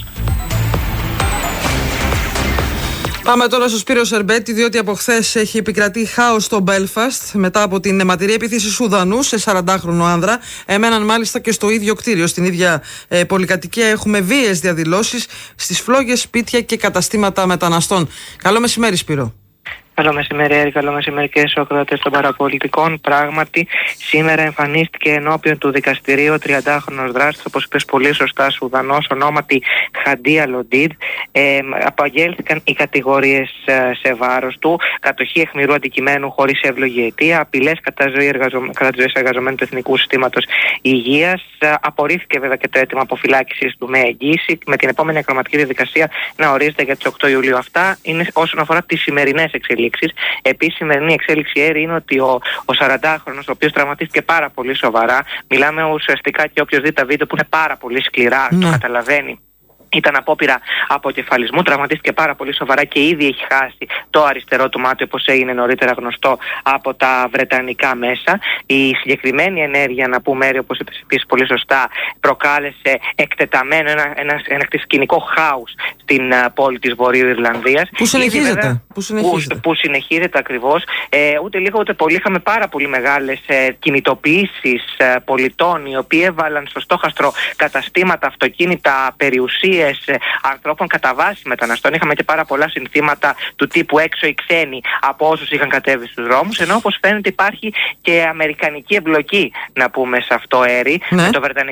Πάμε τώρα στο Σπύρο Σερμπέτη, διότι από χθες έχει επικρατεί χάος στο Μπέλφαστ μετά από την αιματηρή επίθεση Σουδανού σε 40χρονο άνδρα. Εμέναν μάλιστα και στο ίδιο κτίριο, στην ίδια πολυκατοικία. Έχουμε βίαιες διαδηλώσεις στις φλόγες, σπίτια και καταστήματα μεταναστών. Καλό μεσημέρι, Σπύρο. Καλό μεσημέρι, Έρη. Καλό μεσημέρι και στους ακροατές των παραπολιτικών. Πράγματι, σήμερα εμφανίστηκε ενώπιον του δικαστηρίου ο 30χρονος δράστης, όπως είπες πολύ σωστά, Σουδανός, ονόματι Χαντί Αλοντίδ. Απαγγέλθηκαν οι κατηγορίες σε βάρος του: κατοχή αιχμηρού αντικειμένου χωρίς εύλογη αιτία, απειλές κατά τη ζωή εργαζομένου του Εθνικού Συστήματος Υγείας. Απορρίφθηκε βέβαια και το αίτημα αποφυλάκησης του με εγγύηση, με την επόμενη ακροματική διαδικασία να ορίζεται για τις 8 Ιουλίου. Αυτά είναι όσον αφορά τις σημερινές εξελίξεις. Επίσης, η σημερινή εξέλιξη, Έρη, είναι ότι ο 40χρονος, ο οποίος τραυματίστηκε πάρα πολύ σοβαρά, μιλάμε ουσιαστικά, και όποιος δει τα βίντεο που είναι πάρα πολύ σκληρά, το καταλαβαίνει. Ήταν απόπειρα αποκεφαλισμού, τραυματίστηκε πάρα πολύ σοβαρά και ήδη έχει χάσει το αριστερό του μάτι, όπως έγινε νωρίτερα γνωστό από τα βρετανικά μέσα. Η συγκεκριμένη ενέργεια, να πούμε, Έρη, όπως είπες επίσης πολύ σωστά, προκάλεσε εκτεταμένο ένα σκηνικό χάους στην πόλη της Βορείου Ιρλανδίας. Που συνεχίζεται. Που συνεχίζεται ακριβώς. Ούτε λίγο ούτε πολύ. Είχαμε πάρα πολύ μεγάλες κινητοποιήσεις πολιτών, οι οποίοι έβαλαν στο στόχαστρο καταστήματα, αυτοκίνητα, περιουσίες ανθρώπων κατά βάση μεταναστών. Είχαμε και πάρα πολλά συνθήματα του τύπου έξω οι ξένοι από όσους είχαν κατέβει στους δρόμους, ενώ όπως φαίνεται υπάρχει και αμερικανική εμπλοκή, να πούμε, σε αυτό, Έρη, με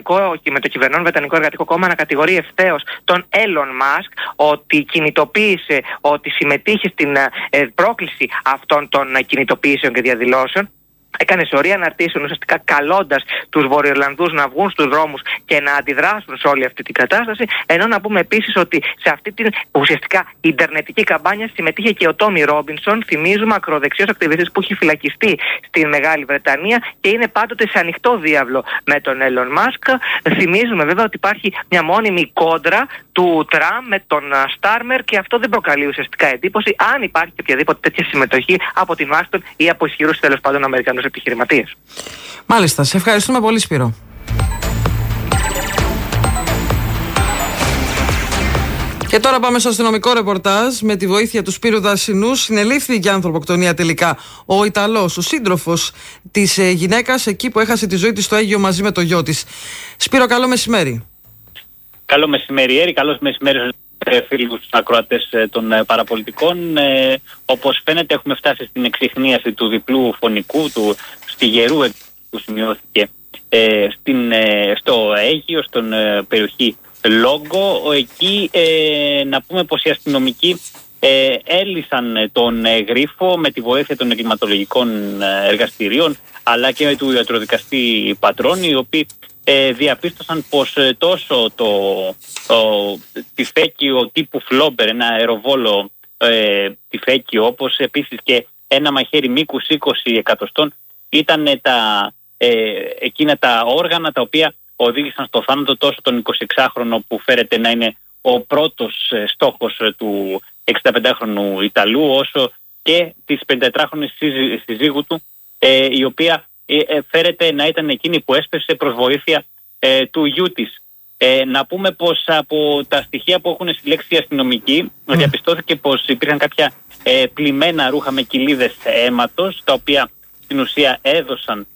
το κυβερνών Βρετανικό Εργατικό Κόμμα να κατηγορεί ευθέως τον Elon Musk ότι κινητοποίησε, ότι συμμετείχε στην πρόκληση αυτών των κινητοποιήσεων και διαδηλώσεων. Έκανε σωρία αναρτήσεων, ουσιαστικά καλώντας τους Βορειοϊρλανδούς να βγουν στους δρόμους και να αντιδράσουν σε όλη αυτή την κατάσταση. Ενώ να πούμε επίσης ότι σε αυτή την ουσιαστικά ιντερνετική καμπάνια συμμετείχε και ο Τόμι Ρόμπινσον, θυμίζουμε, ακροδεξιός ακτιβιστής που έχει φυλακιστεί στην Μεγάλη Βρετανία και είναι πάντοτε σε ανοιχτό διάβλο με τον Έλλον Μάσκ. Θυμίζουμε βέβαια ότι υπάρχει μια μόνιμη κόντρα του Τραμπ με τον Στάρμερ και αυτό δεν προκαλεί ουσιαστικά εντύπωση αν υπάρχει και οποιαδήποτε τέτοια συμμετοχή από την Ουάσιγκτον ή από ισχυρούς τέλος πάντων Αμερικανούς επιχειρηματίες. Μάλιστα, σε ευχαριστούμε πολύ, Σπύρο. Και τώρα πάμε στο αστυνομικό ρεπορτάζ. Με τη βοήθεια του Σπύρου Δασινού συνελήφθη για ανθρωποκτονία τελικά ο Ιταλός, ο σύντροφος της γυναίκας εκεί που έχασε τη ζωή της στο Αίγυο μαζί με το γιο της. Σπύρο, καλό μεσημέρι. Καλό μεσημέρι, Έρη. Καλό μεσημέρι φίλους ακροατές των παραπολιτικών. Όπως φαίνεται έχουμε φτάσει στην εξιχνίαση του διπλού φωνικού, του στιγερού που σημειώθηκε στο Αίγυο, στην περιοχή Λόγκο. Εκεί να πούμε πως οι αστυνομικοί έλυσαν τον Γρίφο με τη βοήθεια των εγκληματολογικών εργαστηρίων αλλά και του ιατροδικαστή Πατρώνη, οι οποίοι διαπίστωσαν πως τόσο το τυφέκιο τύπου Φλόμπερ, ένα αεροβόλο τυφέκιο, όπως επίσης και ένα μαχαίρι μήκους 20 εκατοστών ήταν εκείνα τα όργανα τα οποία οδήγησαν στο θάνατο τόσο τον 26χρονο που φέρεται να είναι ο πρώτος στόχος του 65χρονου Ιταλού, όσο και της 54χρονης συζύγου του, η οποία φέρεται να ήταν εκείνη που έσπευσε προς βοήθεια του γιού της. Να πούμε πως από τα στοιχεία που έχουν συλλέξει οι αστυνομικοί διαπιστώθηκε πως υπήρχαν κάποια πλημμένα ρούχα με κοιλίδες αίματος, τα οποία στην ουσία έδωσαν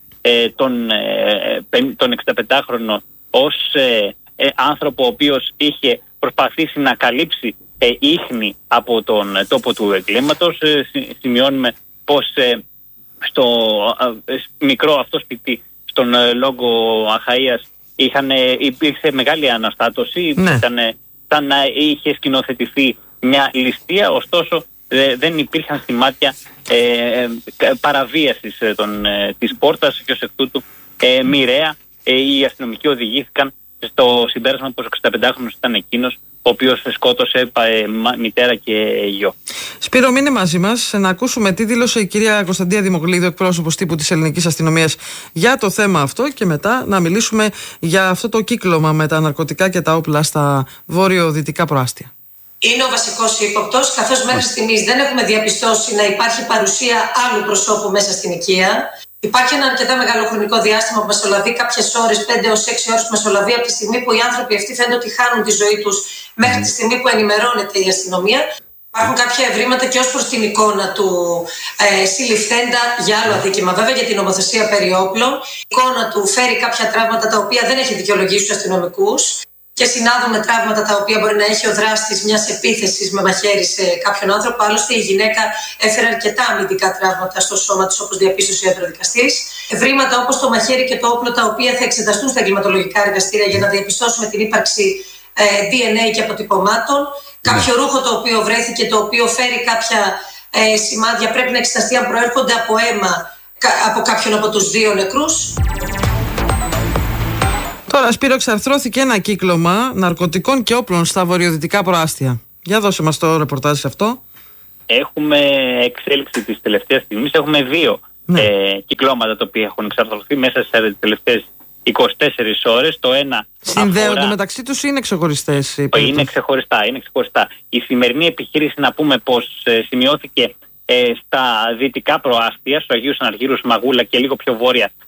τον 65χρονο ως άνθρωπο ο οποίος είχε προσπαθήσει να καλύψει ίχνη από τον τόπο του εγκλήματος. Σημειώνουμε πως στο μικρό αυτό σπίτι στον Λόγκο Αχαΐας υπήρξε μεγάλη αναστάτωση, σαν να είχε σκηνοθετηθεί μια ληστεία, ωστόσο δεν υπήρχαν σημάδια παραβίασης της πόρτας και ως εκ τούτου μοιραία οι αστυνομικοί οδηγήθηκαν στο συμπέρασμα πως ο 65χρονος ήταν εκείνος ο οποίος σκότωσε μητέρα και γιο. Σπύρο, μείνε μαζί μας να ακούσουμε τι δήλωσε η κυρία Κωνσταντία Δημογλίδου, εκπρόσωπος τύπου της Ελληνικής Αστυνομίας, για το θέμα αυτό και μετά να μιλήσουμε για αυτό το κύκλωμα με τα ναρκωτικά και τα όπλα στα βόρειο-δυτικά προάστια. Είναι ο βασικός ύποπτος, καθώς μέχρι στιγμής δεν έχουμε διαπιστώσει να υπάρχει παρουσία άλλου προσώπου μέσα στην οικία. Υπάρχει ένα αρκετά μεγάλο χρονικό διάστημα που μεσολαβεί, κάποιες ώρες, 5 έως 6 ώρες που μεσολαβεί από τη στιγμή που οι άνθρωποι αυτοί φαίνεται ότι χάνουν τη ζωή τους μέχρι τη στιγμή που ενημερώνεται η αστυνομία. Υπάρχουν κάποια ευρήματα και ως προς την εικόνα του συλληφθέντα για άλλο αδίκημα. Βέβαια για την νομοθεσία περί όπλων, η εικόνα του φέρει κάποια τραύματα τα οποία δεν έχει δικαιολογήσει τους αστυνομικούς και συνάδουν με τραύματα τα οποία μπορεί να έχει ο δράστης μιας επίθεσης με μαχαίρι σε κάποιον άνθρωπο. Άλλωστε η γυναίκα έφερε αρκετά αμυντικά τραύματα στο σώμα της, όπως διαπίστωσε ο ιατροδικαστής. Ευρήματα όπως το μαχαίρι και το όπλο, τα οποία θα εξεταστούν στα εγκληματολογικά εργαστήρια για να διαπιστώσουμε την ύπαρξη DNA και αποτυπωμάτων. Κάποιο ρούχο το οποίο βρέθηκε, το οποίο φέρει κάποια σημάδια, πρέπει να εξεταστεί αν προέρχονται από αίμα από κάποιον από τους δύο νεκρούς. Τώρα, Σπύρο, εξαρθρώθηκε ένα κύκλωμα ναρκωτικών και όπλων στα βορειοδυτικά προάστια. Για δώσε μας το ρεπορτάζ αυτό. Έχουμε εξέλιξη της τελευταίας στιγμής. Έχουμε δύο κυκλώματα τα οποία έχουν εξαρθρωθεί μέσα στις τελευταίες 24 ώρες. Το ένα συνδέονται μεταξύ τους ή είναι ξεχωριστές? Είναι ξεχωριστά. Η σημερινή επιχείρηση, να πούμε πως σημειώθηκε στα δυτικά προάστια, στο Αγίους Αναργύρους, Μαγούλα και λίγο πιο βόρεια